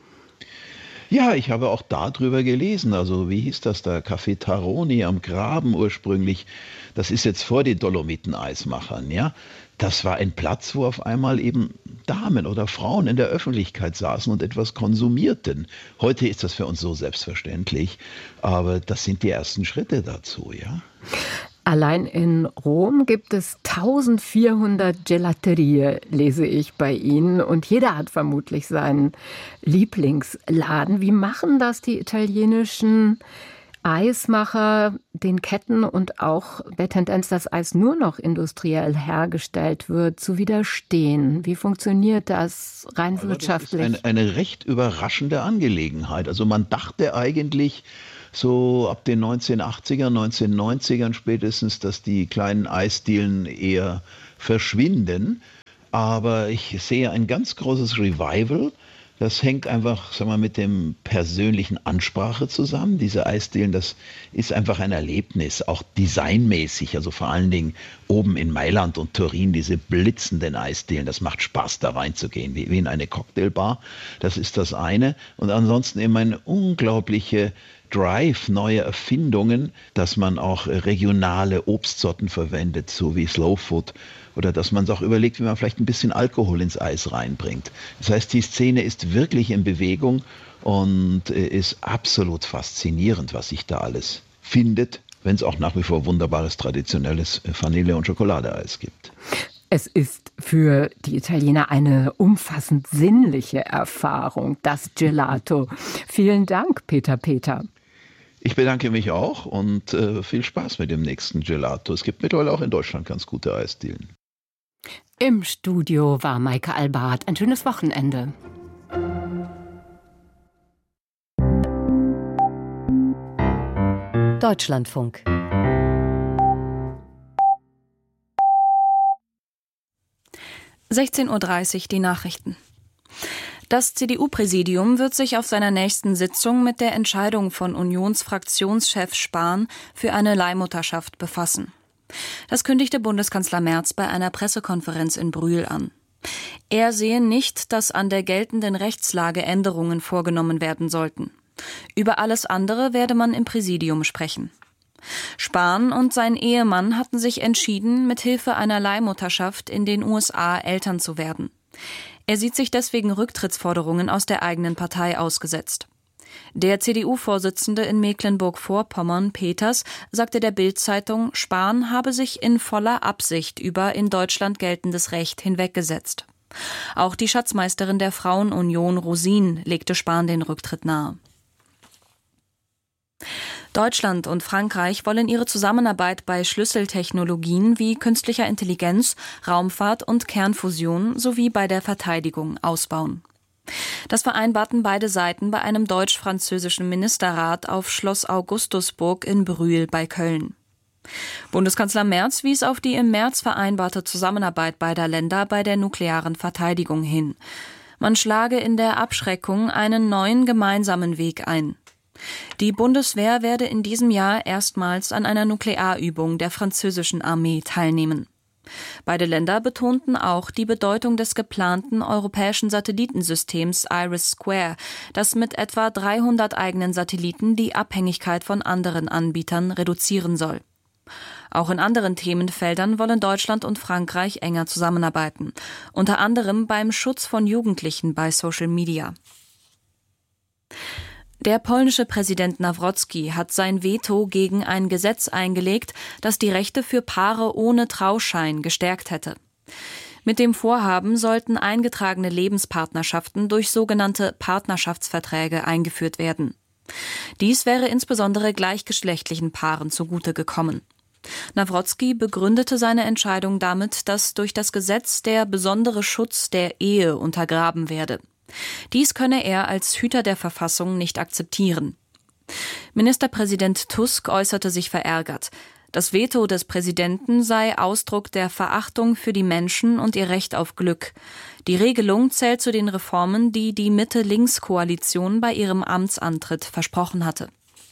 Ja, ich habe auch darüber gelesen. Also wie hieß das da? Café Taroni am Graben ursprünglich. Das ist jetzt vor den Dolomiten-Eismachern, ja. Das war ein Platz, wo auf einmal eben Damen oder Frauen in der Öffentlichkeit saßen und etwas konsumierten. Heute ist das für uns so selbstverständlich, aber das sind die ersten Schritte dazu, ja. Allein in Rom gibt es 1400 Gelaterie, lese ich bei Ihnen. Und jeder hat vermutlich seinen Lieblingsladen. Wie machen das die italienischen Eismacher, den Ketten und auch der Tendenz, dass Eis nur noch industriell hergestellt wird, zu widerstehen? Wie funktioniert das rein wirtschaftlich? Das ist eine recht überraschende Angelegenheit. Also man dachte eigentlich so ab den 1980ern, 1990ern spätestens, dass die kleinen Eisdielen eher verschwinden. Aber ich sehe ein ganz großes Revival. Das hängt einfach, sagen wir, mit dem persönlichen Ansprache zusammen. Diese Eisdielen, das ist einfach ein Erlebnis, auch designmäßig. Also vor allen Dingen oben in Mailand und Turin, diese blitzenden Eisdielen. Das macht Spaß, da reinzugehen, wie in eine Cocktailbar. Das ist das eine. Und ansonsten eben eine unglaubliche Drive, neue Erfindungen, dass man auch regionale Obstsorten verwendet, so wie Slow Food. Oder dass man sich auch überlegt, wie man vielleicht ein bisschen Alkohol ins Eis reinbringt. Das heißt, die Szene ist wirklich in Bewegung und ist absolut faszinierend, was sich da alles findet, wenn es auch nach wie vor wunderbares, traditionelles Vanille- und Schokoladeeis gibt. Es ist für die Italiener eine umfassend sinnliche Erfahrung, das Gelato. Vielen Dank, Peter Peter. Ich bedanke mich auch und viel Spaß mit dem nächsten Gelato. Es gibt mittlerweile auch in Deutschland ganz gute Eisdielen. Im Studio war Maike Albart. Ein schönes Wochenende. Deutschlandfunk. (16:30 Uhr) die Nachrichten. Das CDU-Präsidium wird sich auf seiner nächsten Sitzung mit der Entscheidung von Unionsfraktionschef Spahn für eine Leihmutterschaft befassen. Das kündigte Bundeskanzler Merz bei einer Pressekonferenz in Brühl an. Er sehe nicht, dass an der geltenden Rechtslage Änderungen vorgenommen werden sollten. Über alles andere werde man im Präsidium sprechen. Spahn und sein Ehemann hatten sich entschieden, mit Hilfe einer Leihmutterschaft in den USA Eltern zu werden. Er sieht sich deswegen Rücktrittsforderungen aus der eigenen Partei ausgesetzt. Der CDU-Vorsitzende in Mecklenburg-Vorpommern, Peters, sagte der Bild-Zeitung, Spahn habe sich in voller Absicht über in Deutschland geltendes Recht hinweggesetzt. Auch die Schatzmeisterin der Frauenunion, Rosin, legte Spahn den Rücktritt nahe. Deutschland und Frankreich wollen ihre Zusammenarbeit bei Schlüsseltechnologien wie künstlicher Intelligenz, Raumfahrt und Kernfusion sowie bei der Verteidigung ausbauen. Das vereinbarten beide Seiten bei einem deutsch-französischen Ministerrat auf Schloss Augustusburg in Brühl bei Köln. Bundeskanzler Merz wies auf die im März vereinbarte Zusammenarbeit beider Länder bei der nuklearen Verteidigung hin. Man schlage in der Abschreckung einen neuen gemeinsamen Weg ein. Die Bundeswehr werde in diesem Jahr erstmals an einer Nuklearübung der französischen Armee teilnehmen. Beide Länder betonten auch die Bedeutung des geplanten europäischen Satellitensystems IRIS², das mit etwa 300 eigenen Satelliten die Abhängigkeit von anderen Anbietern reduzieren soll. Auch in anderen Themenfeldern wollen Deutschland und Frankreich enger zusammenarbeiten, unter anderem beim Schutz von Jugendlichen bei Social Media. Der polnische Präsident Nawrocki hat sein Veto gegen ein Gesetz eingelegt, das die Rechte für Paare ohne Trauschein gestärkt hätte. Mit dem Vorhaben sollten eingetragene Lebenspartnerschaften durch sogenannte Partnerschaftsverträge eingeführt werden. Dies wäre insbesondere gleichgeschlechtlichen Paaren zugute gekommen. Nawrocki begründete seine Entscheidung damit, dass durch das Gesetz der besondere Schutz der Ehe untergraben werde. Dies könne er als Hüter der Verfassung nicht akzeptieren. Ministerpräsident Tusk äußerte sich verärgert. Das Veto des Präsidenten sei Ausdruck der Verachtung für die Menschen und ihr Recht auf Glück. Die Regelung zählt zu den Reformen, die die Mitte-Links-Koalition bei ihrem Amtsantritt versprochen hatte.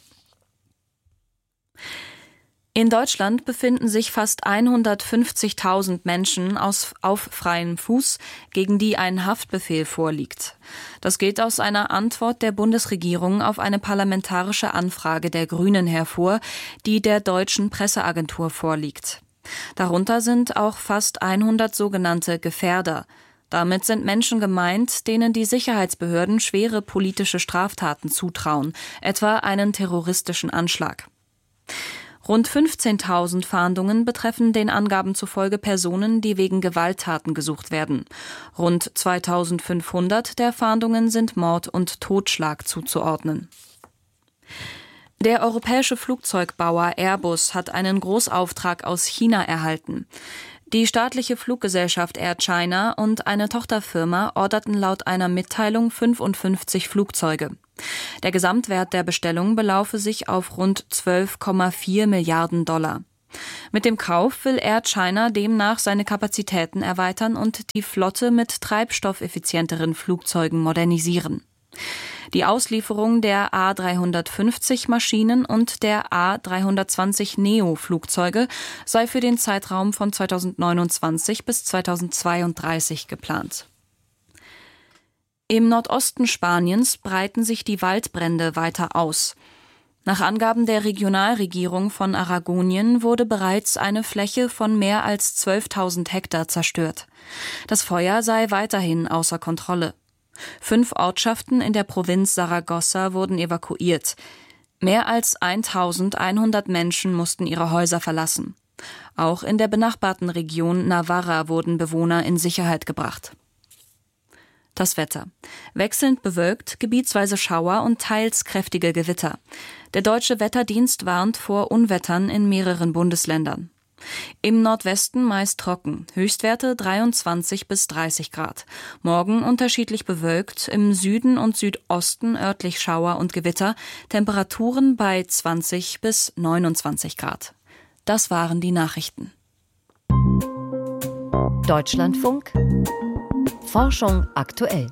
In Deutschland befinden sich fast 150.000 Menschen auf freiem Fuß, gegen die ein Haftbefehl vorliegt. Das geht aus einer Antwort der Bundesregierung auf eine parlamentarische Anfrage der Grünen hervor, die der deutschen Presseagentur vorliegt. Darunter sind auch fast 100 sogenannte Gefährder. Damit sind Menschen gemeint, denen die Sicherheitsbehörden schwere politische Straftaten zutrauen, etwa einen terroristischen Anschlag. Rund 15.000 Fahndungen betreffen den Angaben zufolge Personen, die wegen Gewalttaten gesucht werden. Rund 2.500 der Fahndungen sind Mord und Totschlag zuzuordnen. Der europäische Flugzeugbauer Airbus hat einen Großauftrag aus China erhalten. Die staatliche Fluggesellschaft Air China und eine Tochterfirma orderten laut einer Mitteilung 55 Flugzeuge. Der Gesamtwert der Bestellung belaufe sich auf rund 12,4 Milliarden $. Mit dem Kauf will Air China demnach seine Kapazitäten erweitern und die Flotte mit treibstoffeffizienteren Flugzeugen modernisieren. Die Auslieferung der A350-Maschinen und der A320neo-Flugzeuge sei für den Zeitraum von 2029 bis 2032 geplant. Im Nordosten Spaniens breiten sich die Waldbrände weiter aus. Nach Angaben der Regionalregierung von Aragonien wurde bereits eine Fläche von mehr als 12.000 Hektar zerstört. Das Feuer sei weiterhin außer Kontrolle. 5 Ortschaften in der Provinz Saragossa wurden evakuiert. Mehr als 1.100 Menschen mussten ihre Häuser verlassen. Auch in der benachbarten Region Navarra wurden Bewohner in Sicherheit gebracht. Das Wetter. Wechselnd bewölkt, gebietsweise Schauer und teils kräftige Gewitter. Der Deutsche Wetterdienst warnt vor Unwettern in mehreren Bundesländern. Im Nordwesten meist trocken, Höchstwerte 23 bis 30 Grad. Morgen unterschiedlich bewölkt, im Süden und Südosten örtlich Schauer und Gewitter, Temperaturen bei 20 bis 29 Grad. Das waren die Nachrichten. Deutschlandfunk Forschung aktuell.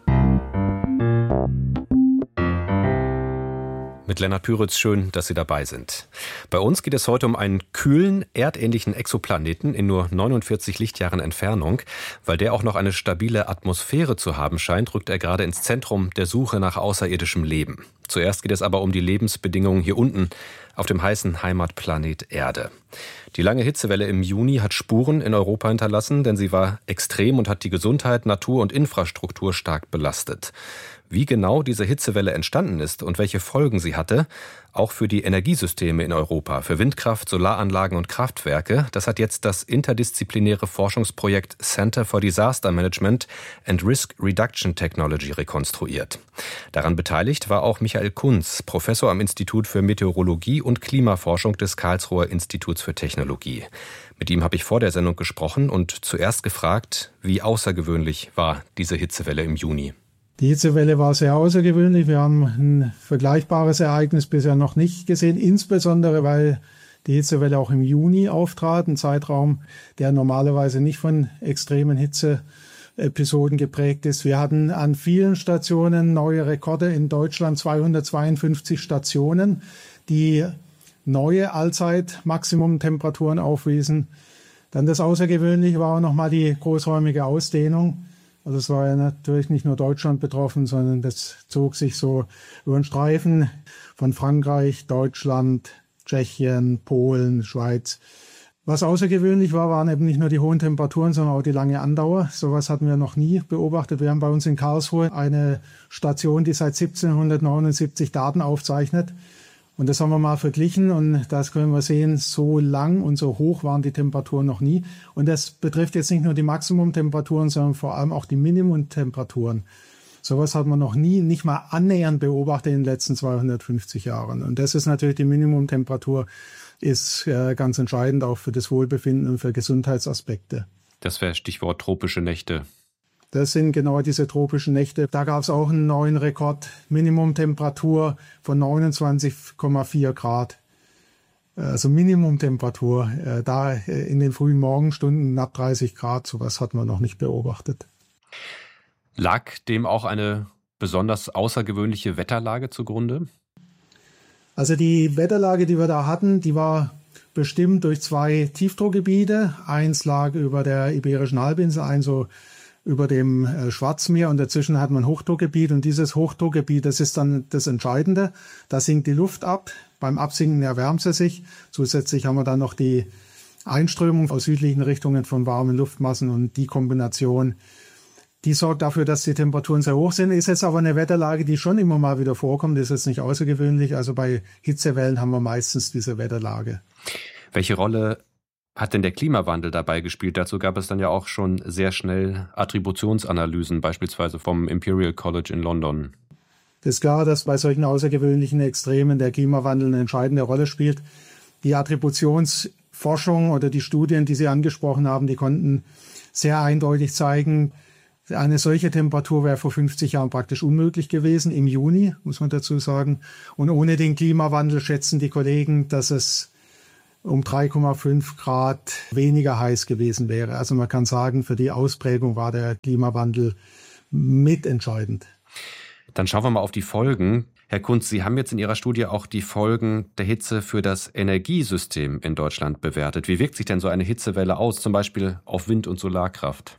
Mit Lennart Püritz, schön, dass Sie dabei sind. Bei uns geht es heute um einen kühlen, erdähnlichen Exoplaneten in nur 49 Lichtjahren Entfernung. Weil der auch noch eine stabile Atmosphäre zu haben scheint, rückt er gerade ins Zentrum der Suche nach außerirdischem Leben. Zuerst geht es aber um die Lebensbedingungen hier unten auf dem heißen Heimatplanet Erde. Die lange Hitzewelle im Juni hat Spuren in Europa hinterlassen, denn sie war extrem und hat die Gesundheit, Natur und Infrastruktur stark belastet. Wie genau diese Hitzewelle entstanden ist und welche Folgen sie hatte, auch für die Energiesysteme in Europa, für Windkraft, Solaranlagen und Kraftwerke, das hat jetzt das interdisziplinäre Forschungsprojekt Center for Disaster Management and Risk Reduction Technology rekonstruiert. Daran beteiligt war auch Michael Kunz, Professor am Institut für Meteorologie und Klimaforschung des Karlsruher Instituts für Technologie. Mit ihm habe ich vor der Sendung gesprochen und zuerst gefragt, wie außergewöhnlich war diese Hitzewelle im Juni. Die Hitzewelle war sehr außergewöhnlich. Wir haben ein vergleichbares Ereignis bisher noch nicht gesehen, insbesondere weil die Hitzewelle auch im Juni auftrat, ein Zeitraum, der normalerweise nicht von extremen Hitzeepisoden geprägt ist. Wir hatten an vielen Stationen neue Rekorde, in Deutschland 252 Stationen, die neue Allzeit-Maximumtemperaturen aufwiesen. Dann das Außergewöhnliche war auch nochmal die großräumige Ausdehnung. Also es war ja natürlich nicht nur Deutschland betroffen, sondern das zog sich so über einen Streifen von Frankreich, Deutschland, Tschechien, Polen, Schweiz. Was außergewöhnlich war, waren eben nicht nur die hohen Temperaturen, sondern auch die lange Andauer. Sowas hatten wir noch nie beobachtet. Wir haben bei uns in Karlsruhe eine Station, die seit 1779 Daten aufzeichnet. Und das haben wir mal verglichen und das können wir sehen, so lang und so hoch waren die Temperaturen noch nie. Und das betrifft jetzt nicht nur die Maximumtemperaturen, sondern vor allem auch die Minimumtemperaturen. Sowas hat man noch nie, nicht mal annähernd beobachtet in den letzten 250 Jahren. Und das ist natürlich, die Minimumtemperatur ist ganz entscheidend auch für das Wohlbefinden und für Gesundheitsaspekte. Das wäre Stichwort tropische Nächte. Das sind genau diese tropischen Nächte. Da gab es auch einen neuen Rekord, Minimumtemperatur von 29,4 Grad. Also Minimumtemperatur, da in den frühen Morgenstunden knapp 30 Grad, sowas hat man noch nicht beobachtet. Lag dem auch eine besonders außergewöhnliche Wetterlage zugrunde? Also die Wetterlage, die wir da hatten, die war bestimmt durch 2 Tiefdruckgebiete. Eins lag über der Iberischen Halbinsel, eins so über dem Schwarzmeer und dazwischen hat man ein Hochdruckgebiet und dieses Hochdruckgebiet, das ist dann das Entscheidende. Da sinkt die Luft ab, beim Absinken erwärmt sie sich. Zusätzlich haben wir dann noch die Einströmung aus südlichen Richtungen von warmen Luftmassen und die Kombination Die sorgt dafür, dass die Temperaturen sehr hoch sind. Ist jetzt aber eine Wetterlage, die schon immer mal wieder vorkommt. Das ist jetzt nicht außergewöhnlich. Also bei Hitzewellen haben wir meistens diese Wetterlage. Welche Rolle hat denn der Klimawandel dabei gespielt? Dazu gab es dann ja auch schon sehr schnell Attributionsanalysen, beispielsweise vom Imperial College in London. Es ist klar, dass bei solchen außergewöhnlichen Extremen der Klimawandel eine entscheidende Rolle spielt. Die Attributionsforschung oder die Studien, die Sie angesprochen haben, die konnten sehr eindeutig zeigen, eine solche Temperatur wäre vor 50 Jahren praktisch unmöglich gewesen, im Juni, muss man dazu sagen. Und ohne den Klimawandel schätzen die Kollegen, dass es um 3,5 Grad weniger heiß gewesen wäre. Also man kann sagen, für die Ausprägung war der Klimawandel mitentscheidend. Dann schauen wir mal auf die Folgen. Herr Kunz, Sie haben jetzt in Ihrer Studie auch die Folgen der Hitze für das Energiesystem in Deutschland bewertet. Wie wirkt sich denn so eine Hitzewelle aus, zum Beispiel auf Wind- und Solarkraft?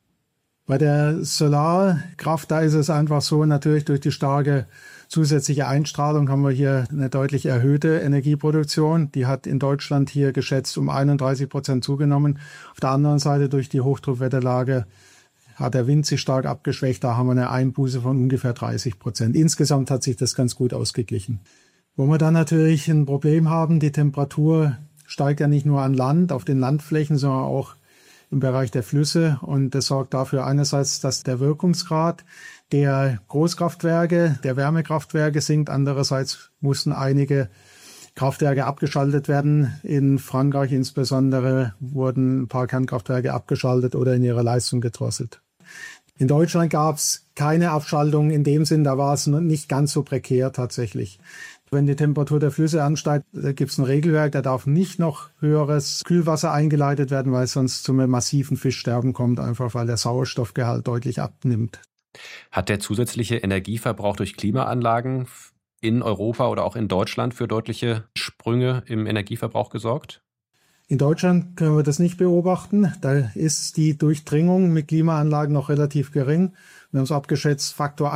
Bei der Solarkraft, da ist es einfach so, natürlich durch die starke zusätzliche Einstrahlung haben wir hier eine deutlich erhöhte Energieproduktion. Die hat in Deutschland hier geschätzt um 31% zugenommen. Auf der anderen Seite durch die Hochdruckwetterlage hat der Wind sich stark abgeschwächt. Da haben wir eine Einbuße von ungefähr 30%. Insgesamt hat sich das ganz gut ausgeglichen. Wo wir dann natürlich ein Problem haben, die Temperatur steigt ja nicht nur an Land, auf den Landflächen, sondern auch im Bereich der Flüsse. Und das sorgt dafür einerseits, dass der Wirkungsgrad der Großkraftwerke, der Wärmekraftwerke sinkt. Andererseits mussten einige Kraftwerke abgeschaltet werden. In Frankreich insbesondere wurden ein paar Kernkraftwerke abgeschaltet oder in ihrer Leistung gedrosselt. In Deutschland gab es keine Abschaltung in dem Sinn, da war es nicht ganz so prekär tatsächlich. Wenn die Temperatur der Flüsse ansteigt, da gibt es ein Regelwerk, da darf nicht noch höheres Kühlwasser eingeleitet werden, weil es sonst zu einem massiven Fischsterben kommt, einfach weil der Sauerstoffgehalt deutlich abnimmt. Hat der zusätzliche Energieverbrauch durch Klimaanlagen in Europa oder auch in Deutschland für deutliche Sprünge im Energieverbrauch gesorgt? In Deutschland können wir das nicht beobachten. Da ist die Durchdringung mit Klimaanlagen noch relativ gering. Wir haben es abgeschätzt, Faktor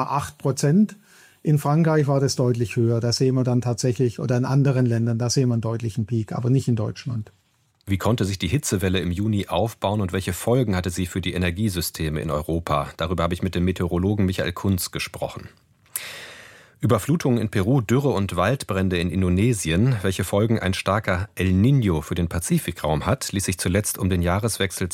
1,8%. In Frankreich war das deutlich höher. Da sehen wir dann tatsächlich, oder in anderen Ländern, da sehen wir einen deutlichen Peak, aber nicht in Deutschland. Wie konnte sich die Hitzewelle im Juni aufbauen und welche Folgen hatte sie für die Energiesysteme in Europa? Darüber habe ich mit dem Meteorologen Michael Kunz gesprochen. Überflutungen in Peru, Dürre und Waldbrände in Indonesien, welche Folgen ein starker El Niño für den Pazifikraum hat, ließ sich zuletzt um den Jahreswechsel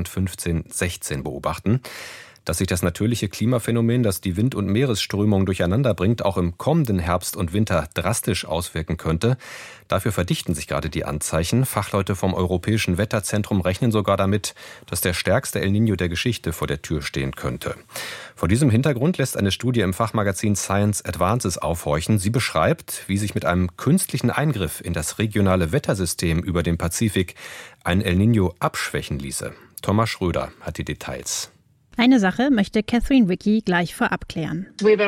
2015-16 beobachten. Dass sich das natürliche Klimaphänomen, das die Wind- und Meeresströmung durcheinander bringt, auch im kommenden Herbst und Winter drastisch auswirken könnte. Dafür verdichten sich gerade die Anzeichen. Fachleute vom Europäischen Wetterzentrum rechnen sogar damit, dass der stärkste El Niño der Geschichte vor der Tür stehen könnte. Vor diesem Hintergrund lässt eine Studie im Fachmagazin Science Advances aufhorchen. Sie beschreibt, wie sich mit einem künstlichen Eingriff in das regionale Wettersystem über dem Pazifik ein El Niño abschwächen ließe. Thomas Schröder hat die Details. Eine Sache möchte Catherine Rickey gleich vorab klären.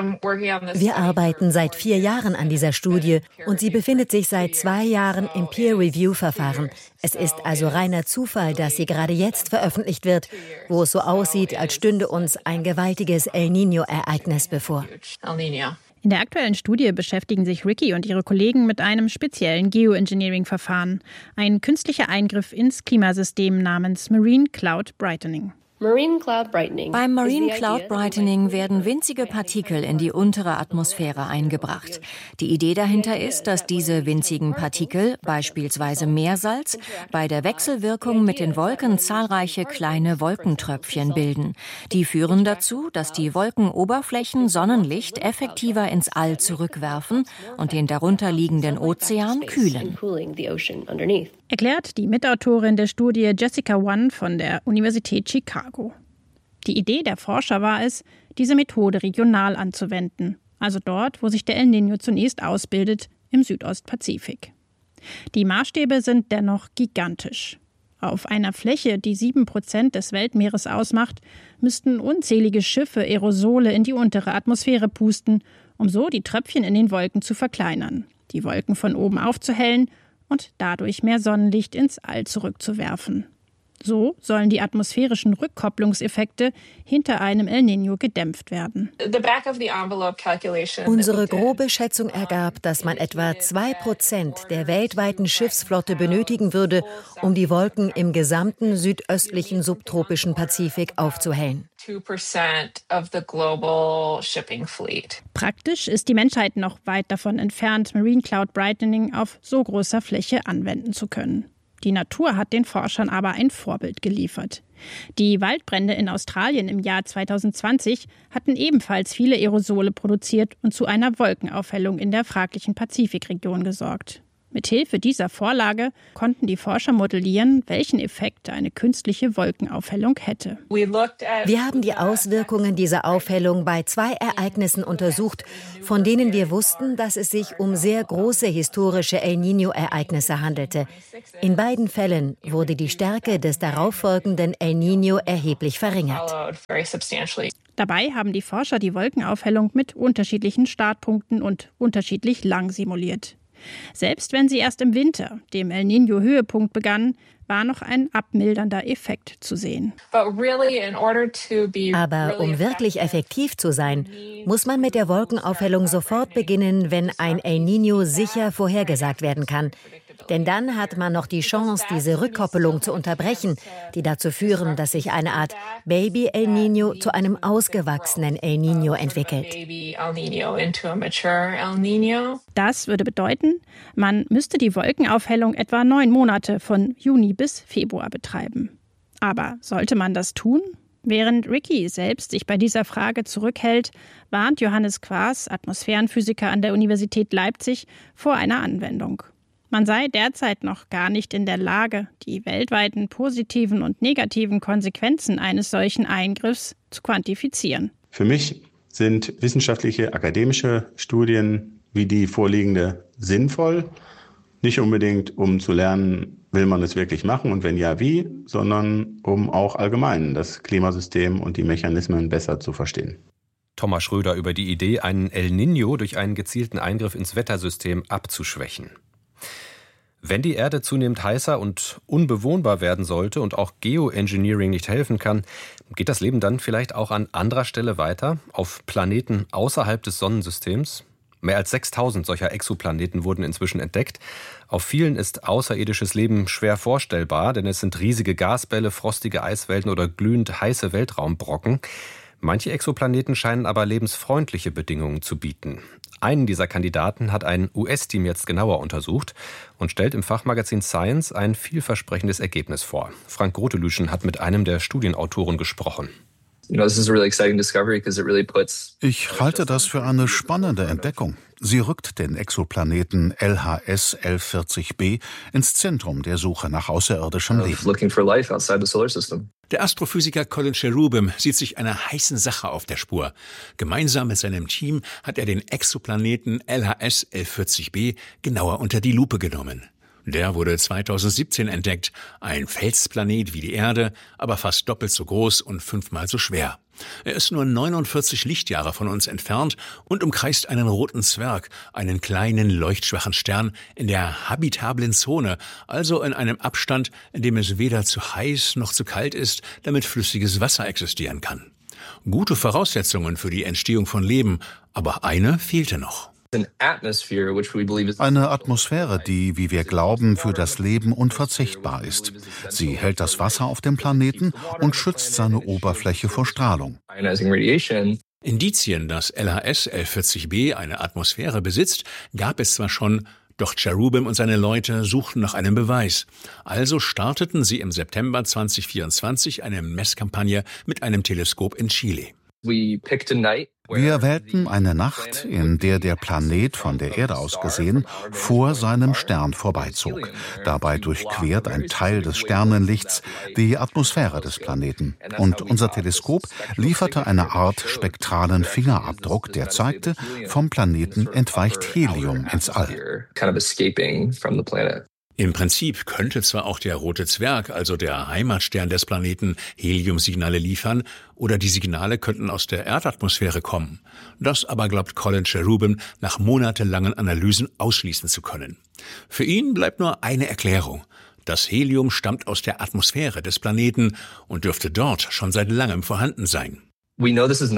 Wir arbeiten seit 4 Jahren an dieser Studie und sie befindet sich seit 2 Jahren im Peer-Review-Verfahren. Es ist also reiner Zufall, dass sie gerade jetzt veröffentlicht wird, wo es so aussieht, als stünde uns ein gewaltiges El Niño-Ereignis bevor. In der aktuellen Studie beschäftigen sich Rickey und ihre Kollegen mit einem speziellen Geoengineering-Verfahren, ein künstlicher Eingriff ins Klimasystem namens Marine Cloud Brightening. Beim Marine Cloud Brightening werden winzige Partikel in die untere Atmosphäre eingebracht. Die Idee dahinter ist, dass diese winzigen Partikel, beispielsweise Meersalz, bei der Wechselwirkung mit den Wolken zahlreiche kleine Wolkentröpfchen bilden. Die führen dazu, dass die Wolkenoberflächen Sonnenlicht effektiver ins All zurückwerfen und den darunter liegenden Ozean kühlen. Erklärt die Mitautorin der Studie Jessica Wan von der Universität Chicago. Die Idee der Forscher war es, diese Methode regional anzuwenden, also dort, wo sich der El Niño zunächst ausbildet, im Südostpazifik. Die Maßstäbe sind dennoch gigantisch. Auf einer Fläche, die 7% des Weltmeeres ausmacht, müssten unzählige Schiffe Aerosole in die untere Atmosphäre pusten, um so die Tröpfchen in den Wolken zu verkleinern, die Wolken von oben aufzuhellen und dadurch mehr Sonnenlicht ins All zurückzuwerfen. So sollen die atmosphärischen Rückkopplungseffekte hinter einem El Niño gedämpft werden. Unsere grobe Schätzung ergab, dass man etwa 2% der weltweiten Schiffsflotte benötigen würde, um die Wolken im gesamten südöstlichen subtropischen Pazifik aufzuhellen. Praktisch ist die Menschheit noch weit davon entfernt, Marine Cloud Brightening auf so großer Fläche anwenden zu können. Die Natur hat den Forschern aber ein Vorbild geliefert. Die Waldbrände in Australien im Jahr 2020 hatten ebenfalls viele Aerosole produziert und zu einer Wolkenaufhellung in der fraglichen Pazifikregion gesorgt. Mithilfe dieser Vorlage konnten die Forscher modellieren, welchen Effekt eine künstliche Wolkenaufhellung hätte. Wir haben die Auswirkungen dieser Aufhellung bei 2 Ereignissen untersucht, von denen wir wussten, dass es sich um sehr große historische El Niño-Ereignisse handelte. In beiden Fällen wurde die Stärke des darauffolgenden El Niño erheblich verringert. Dabei haben die Forscher die Wolkenaufhellung mit unterschiedlichen Startpunkten und unterschiedlich lang simuliert. Selbst wenn sie erst im Winter, dem El Niño-Höhepunkt, begann, war noch ein abmildernder Effekt zu sehen. Aber um wirklich effektiv zu sein, muss man mit der Wolkenaufhellung sofort beginnen, wenn ein El Niño sicher vorhergesagt werden kann. Denn dann hat man noch die Chance, diese Rückkoppelung zu unterbrechen, die dazu führen, dass sich eine Art Baby El Niño zu einem ausgewachsenen El Niño entwickelt. Das würde bedeuten, man müsste die Wolkenaufhellung etwa 9 Monate von Juni bis Februar betreiben. Aber sollte man das tun? Während Ricky selbst sich bei dieser Frage zurückhält, warnt Johannes Quaas, Atmosphärenphysiker an der Universität Leipzig, vor einer Anwendung. Man sei derzeit noch gar nicht in der Lage, die weltweiten positiven und negativen Konsequenzen eines solchen Eingriffs zu quantifizieren. Für mich sind wissenschaftliche, akademische Studien wie die vorliegende sinnvoll. Nicht unbedingt, um zu lernen, will man es wirklich machen und wenn ja, wie, sondern um auch allgemein das Klimasystem und die Mechanismen besser zu verstehen. Thomas Schröder über die Idee, einen El Niño durch einen gezielten Eingriff ins Wettersystem abzuschwächen. Wenn die Erde zunehmend heißer und unbewohnbar werden sollte und auch Geoengineering nicht helfen kann, geht das Leben dann vielleicht auch an anderer Stelle weiter, auf Planeten außerhalb des Sonnensystems? Mehr als 6000 solcher Exoplaneten wurden inzwischen entdeckt. Auf vielen ist außerirdisches Leben schwer vorstellbar, denn es sind riesige Gasbälle, frostige Eiswelten oder glühend heiße Weltraumbrocken. Manche Exoplaneten scheinen aber lebensfreundliche Bedingungen zu bieten. Einen dieser Kandidaten hat ein US-Team jetzt genauer untersucht und stellt im Fachmagazin Science ein vielversprechendes Ergebnis vor. Frank Grotelüschen hat mit einem der Studienautoren gesprochen. Ich halte das für eine spannende Entdeckung. Sie rückt den Exoplaneten LHS L40b ins Zentrum der Suche nach außerirdischem Leben. Der Astrophysiker Colin Cherubim sieht sich einer heißen Sache auf der Spur. Gemeinsam mit seinem Team hat er den Exoplaneten LHS L40b genauer unter die Lupe genommen. Der wurde 2017 entdeckt, ein Felsplanet wie die Erde, aber fast doppelt so groß und 5-mal so schwer. Er ist nur 49 Lichtjahre von uns entfernt und umkreist einen roten Zwerg, einen kleinen leuchtschwachen Stern in der habitablen Zone, also in einem Abstand, in dem es weder zu heiß noch zu kalt ist, damit flüssiges Wasser existieren kann. Gute Voraussetzungen für die Entstehung von Leben, aber eine fehlte noch. Eine Atmosphäre, die, wie wir glauben, für das Leben unverzichtbar ist. Sie hält das Wasser auf dem Planeten und schützt seine Oberfläche vor Strahlung. Indizien, dass LHS L40b eine Atmosphäre besitzt, gab es zwar schon, doch Cherubim und seine Leute suchten nach einem Beweis. Also starteten sie im September 2024 eine Messkampagne mit einem Teleskop in Chile. Wir wählten eine Nacht, in der der Planet von der Erde aus gesehen vor seinem Stern vorbeizog. Dabei durchquert ein Teil des Sternenlichts die Atmosphäre des Planeten. Und unser Teleskop lieferte eine Art spektralen Fingerabdruck, der zeigte, vom Planeten entweicht Helium ins All. Im Prinzip könnte zwar auch der rote Zwerg, also der Heimatstern des Planeten, Heliumsignale liefern, oder die Signale könnten aus der Erdatmosphäre kommen. Das aber glaubt Colin Cherubim nach monatelangen Analysen ausschließen zu können. Für ihn bleibt nur eine Erklärung. Das Helium stammt aus der Atmosphäre des Planeten und dürfte dort schon seit langem vorhanden sein. Wir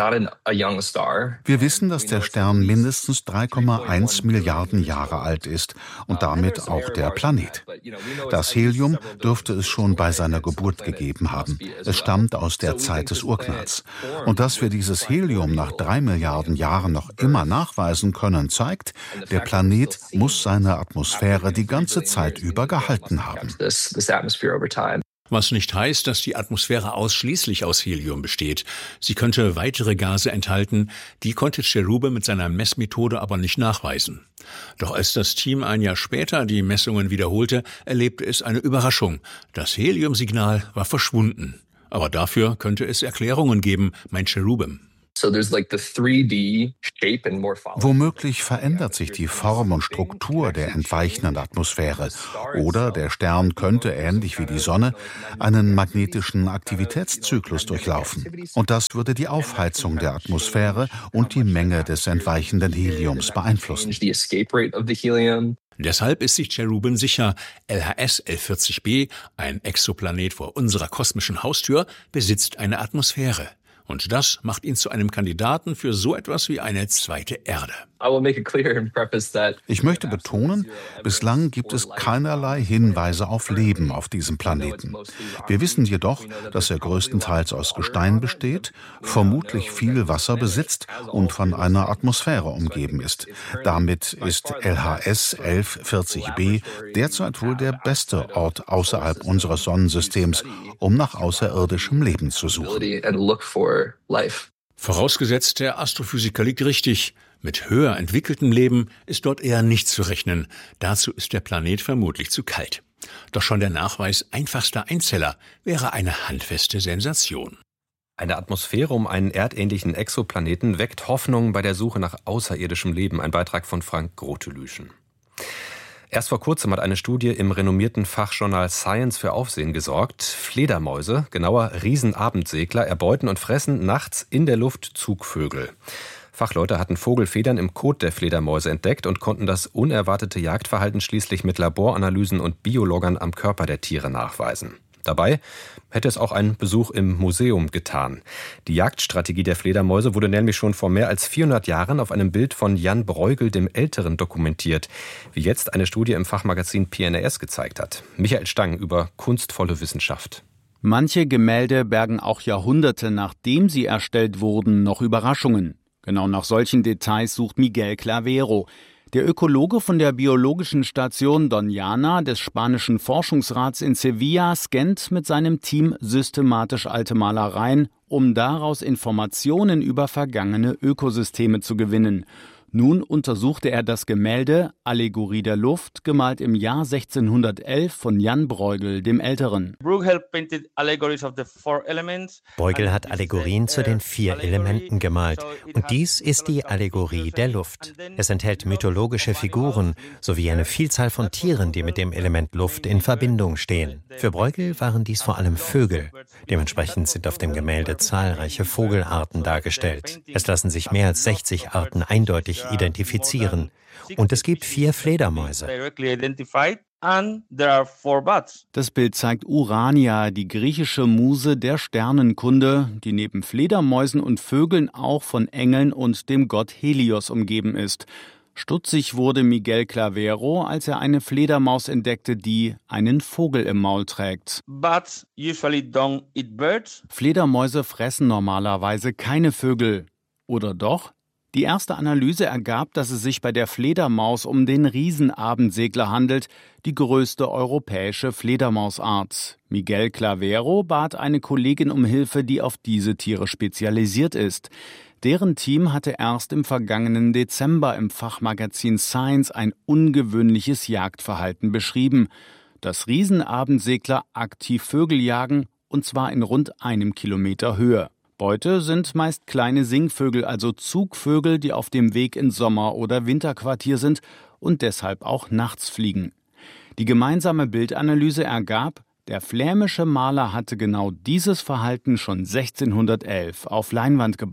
wissen, dass der Stern mindestens 3,1 Milliarden Jahre alt ist und damit auch der Planet. Das Helium dürfte es schon bei seiner Geburt gegeben haben. Es stammt aus der Zeit des Urknalls. Und dass wir dieses Helium nach 3 Milliarden Jahren noch immer nachweisen können, zeigt, der Planet muss seine Atmosphäre die ganze Zeit über gehalten haben. Was nicht heißt, dass die Atmosphäre ausschließlich aus Helium besteht. Sie könnte weitere Gase enthalten, die konnte Cherubim mit seiner Messmethode aber nicht nachweisen. Doch als das Team ein Jahr später die Messungen wiederholte, erlebte es eine Überraschung. Das Heliumsignal war verschwunden. Aber dafür könnte es Erklärungen geben, meint Cherubim. Womöglich verändert sich die Form und Struktur der entweichenden Atmosphäre. Oder der Stern könnte, ähnlich wie die Sonne, einen magnetischen Aktivitätszyklus durchlaufen. Und das würde die Aufheizung der Atmosphäre und die Menge des entweichenden Heliums beeinflussen. Deshalb ist sich Cherubim sicher, LHS 1140b, ein Exoplanet vor unserer kosmischen Haustür, besitzt eine Atmosphäre. Und das macht ihn zu einem Kandidaten für so etwas wie eine zweite Erde. Ich möchte betonen, bislang gibt es keinerlei Hinweise auf Leben auf diesem Planeten. Wir wissen jedoch, dass er größtenteils aus Gestein besteht, vermutlich viel Wasser besitzt und von einer Atmosphäre umgeben ist. Damit ist LHS 1140b derzeit wohl der beste Ort außerhalb unseres Sonnensystems, um nach außerirdischem Leben zu suchen. Vorausgesetzt, der Astrophysiker liegt richtig. Mit höher entwickeltem Leben ist dort eher nicht zu rechnen. Dazu ist der Planet vermutlich zu kalt. Doch schon der Nachweis einfachster Einzeller wäre eine handfeste Sensation. Eine Atmosphäre um einen erdähnlichen Exoplaneten weckt Hoffnung bei der Suche nach außerirdischem Leben. Ein Beitrag von Frank Grotelüschen. Erst vor kurzem hat eine Studie im renommierten Fachjournal Science für Aufsehen gesorgt. Fledermäuse, genauer Riesenabendsegler, erbeuten und fressen nachts in der Luft Zugvögel. Fachleute hatten Vogelfedern im Kot der Fledermäuse entdeckt und konnten das unerwartete Jagdverhalten schließlich mit Laboranalysen und Biologgern am Körper der Tiere nachweisen. Dabei hätte es auch ein Besuch im Museum getan. Die Jagdstrategie der Fledermäuse wurde nämlich schon vor mehr als 400 Jahren auf einem Bild von Jan Bruegel dem Älteren dokumentiert, wie jetzt eine Studie im Fachmagazin PNAS gezeigt hat. Michael Stang über kunstvolle Wissenschaft. Manche Gemälde bergen auch Jahrhunderte, nachdem sie erstellt wurden, noch Überraschungen. Genau nach solchen Details sucht Miguel Clavero. Der Ökologe von der biologischen Station Doñana des spanischen Forschungsrats in Sevilla scannt mit seinem Team systematisch alte Malereien, um daraus Informationen über vergangene Ökosysteme zu gewinnen. Nun untersuchte er das Gemälde Allegorie der Luft, gemalt im Jahr 1611 von Jan Bruegel dem Älteren. Bruegel hat Allegorien zu den 4 Elementen gemalt. Und dies ist die Allegorie der Luft. Es enthält mythologische Figuren sowie eine Vielzahl von Tieren, die mit dem Element Luft in Verbindung stehen. Für Bruegel waren dies vor allem Vögel. Dementsprechend sind auf dem Gemälde zahlreiche Vogelarten dargestellt. Es lassen sich mehr als 60 Arten eindeutig identifizieren. Und es gibt 4 Fledermäuse. Das Bild zeigt Urania, die griechische Muse der Sternenkunde, die neben Fledermäusen und Vögeln auch von Engeln und dem Gott Helios umgeben ist. Stutzig wurde Miguel Clavero, als er eine Fledermaus entdeckte, die einen Vogel im Maul trägt. Fledermäuse fressen normalerweise keine Vögel. Oder doch? Die erste Analyse ergab, dass es sich bei der Fledermaus um den Riesenabendsegler handelt, die größte europäische Fledermausart. Miguel Clavero bat eine Kollegin um Hilfe, die auf diese Tiere spezialisiert ist. Deren Team hatte erst im vergangenen Dezember im Fachmagazin Science ein ungewöhnliches Jagdverhalten beschrieben. Dass Riesenabendsegler aktiv Vögel jagen, und zwar in rund 1 Kilometer Höhe. Beute sind meist kleine Singvögel, also Zugvögel, die auf dem Weg ins Sommer- oder Winterquartier sind und deshalb auch nachts fliegen. Die gemeinsame Bildanalyse ergab, der flämische Maler hatte genau dieses Verhalten schon 1611 auf Leinwand gebannt.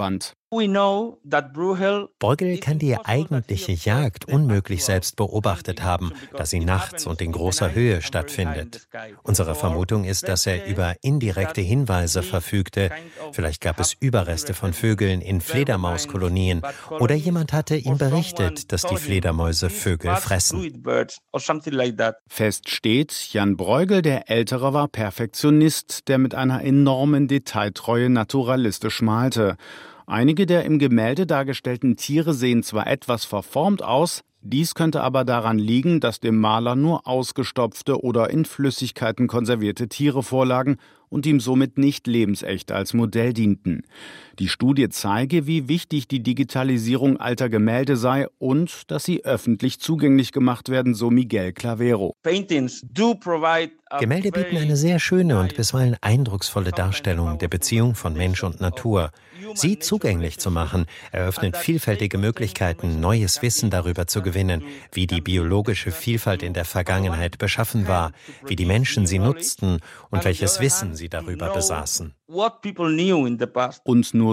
Bruegel kann die eigentliche Jagd unmöglich selbst beobachtet haben, da sie nachts und in großer Höhe stattfindet. Unsere Vermutung ist, dass er über indirekte Hinweise verfügte. Vielleicht gab es Überreste von Vögeln in Fledermauskolonien oder jemand hatte ihm berichtet, dass die Fledermäuse Vögel fressen. Fest steht, Jan Bruegel, der Ältere, war Perfektionist, der mit einer enormen Detailtreue naturalistisch malte. Einige der im Gemälde dargestellten Tiere sehen zwar etwas verformt aus, dies könnte aber daran liegen, dass dem Maler nur ausgestopfte oder in Flüssigkeiten konservierte Tiere vorlagen und ihm somit nicht lebensecht als Modell dienten. Die Studie zeige, wie wichtig die Digitalisierung alter Gemälde sei und dass sie öffentlich zugänglich gemacht werden, so Miguel Clavero. Gemälde bieten eine sehr schöne und bisweilen eindrucksvolle Darstellung der Beziehung von Mensch und Natur. Sie zugänglich zu machen, eröffnet vielfältige Möglichkeiten, neues Wissen darüber zu gewinnen, wie die biologische Vielfalt in der Vergangenheit beschaffen war, wie die Menschen sie nutzten und welches Wissen sie darüber besaßen. Und nur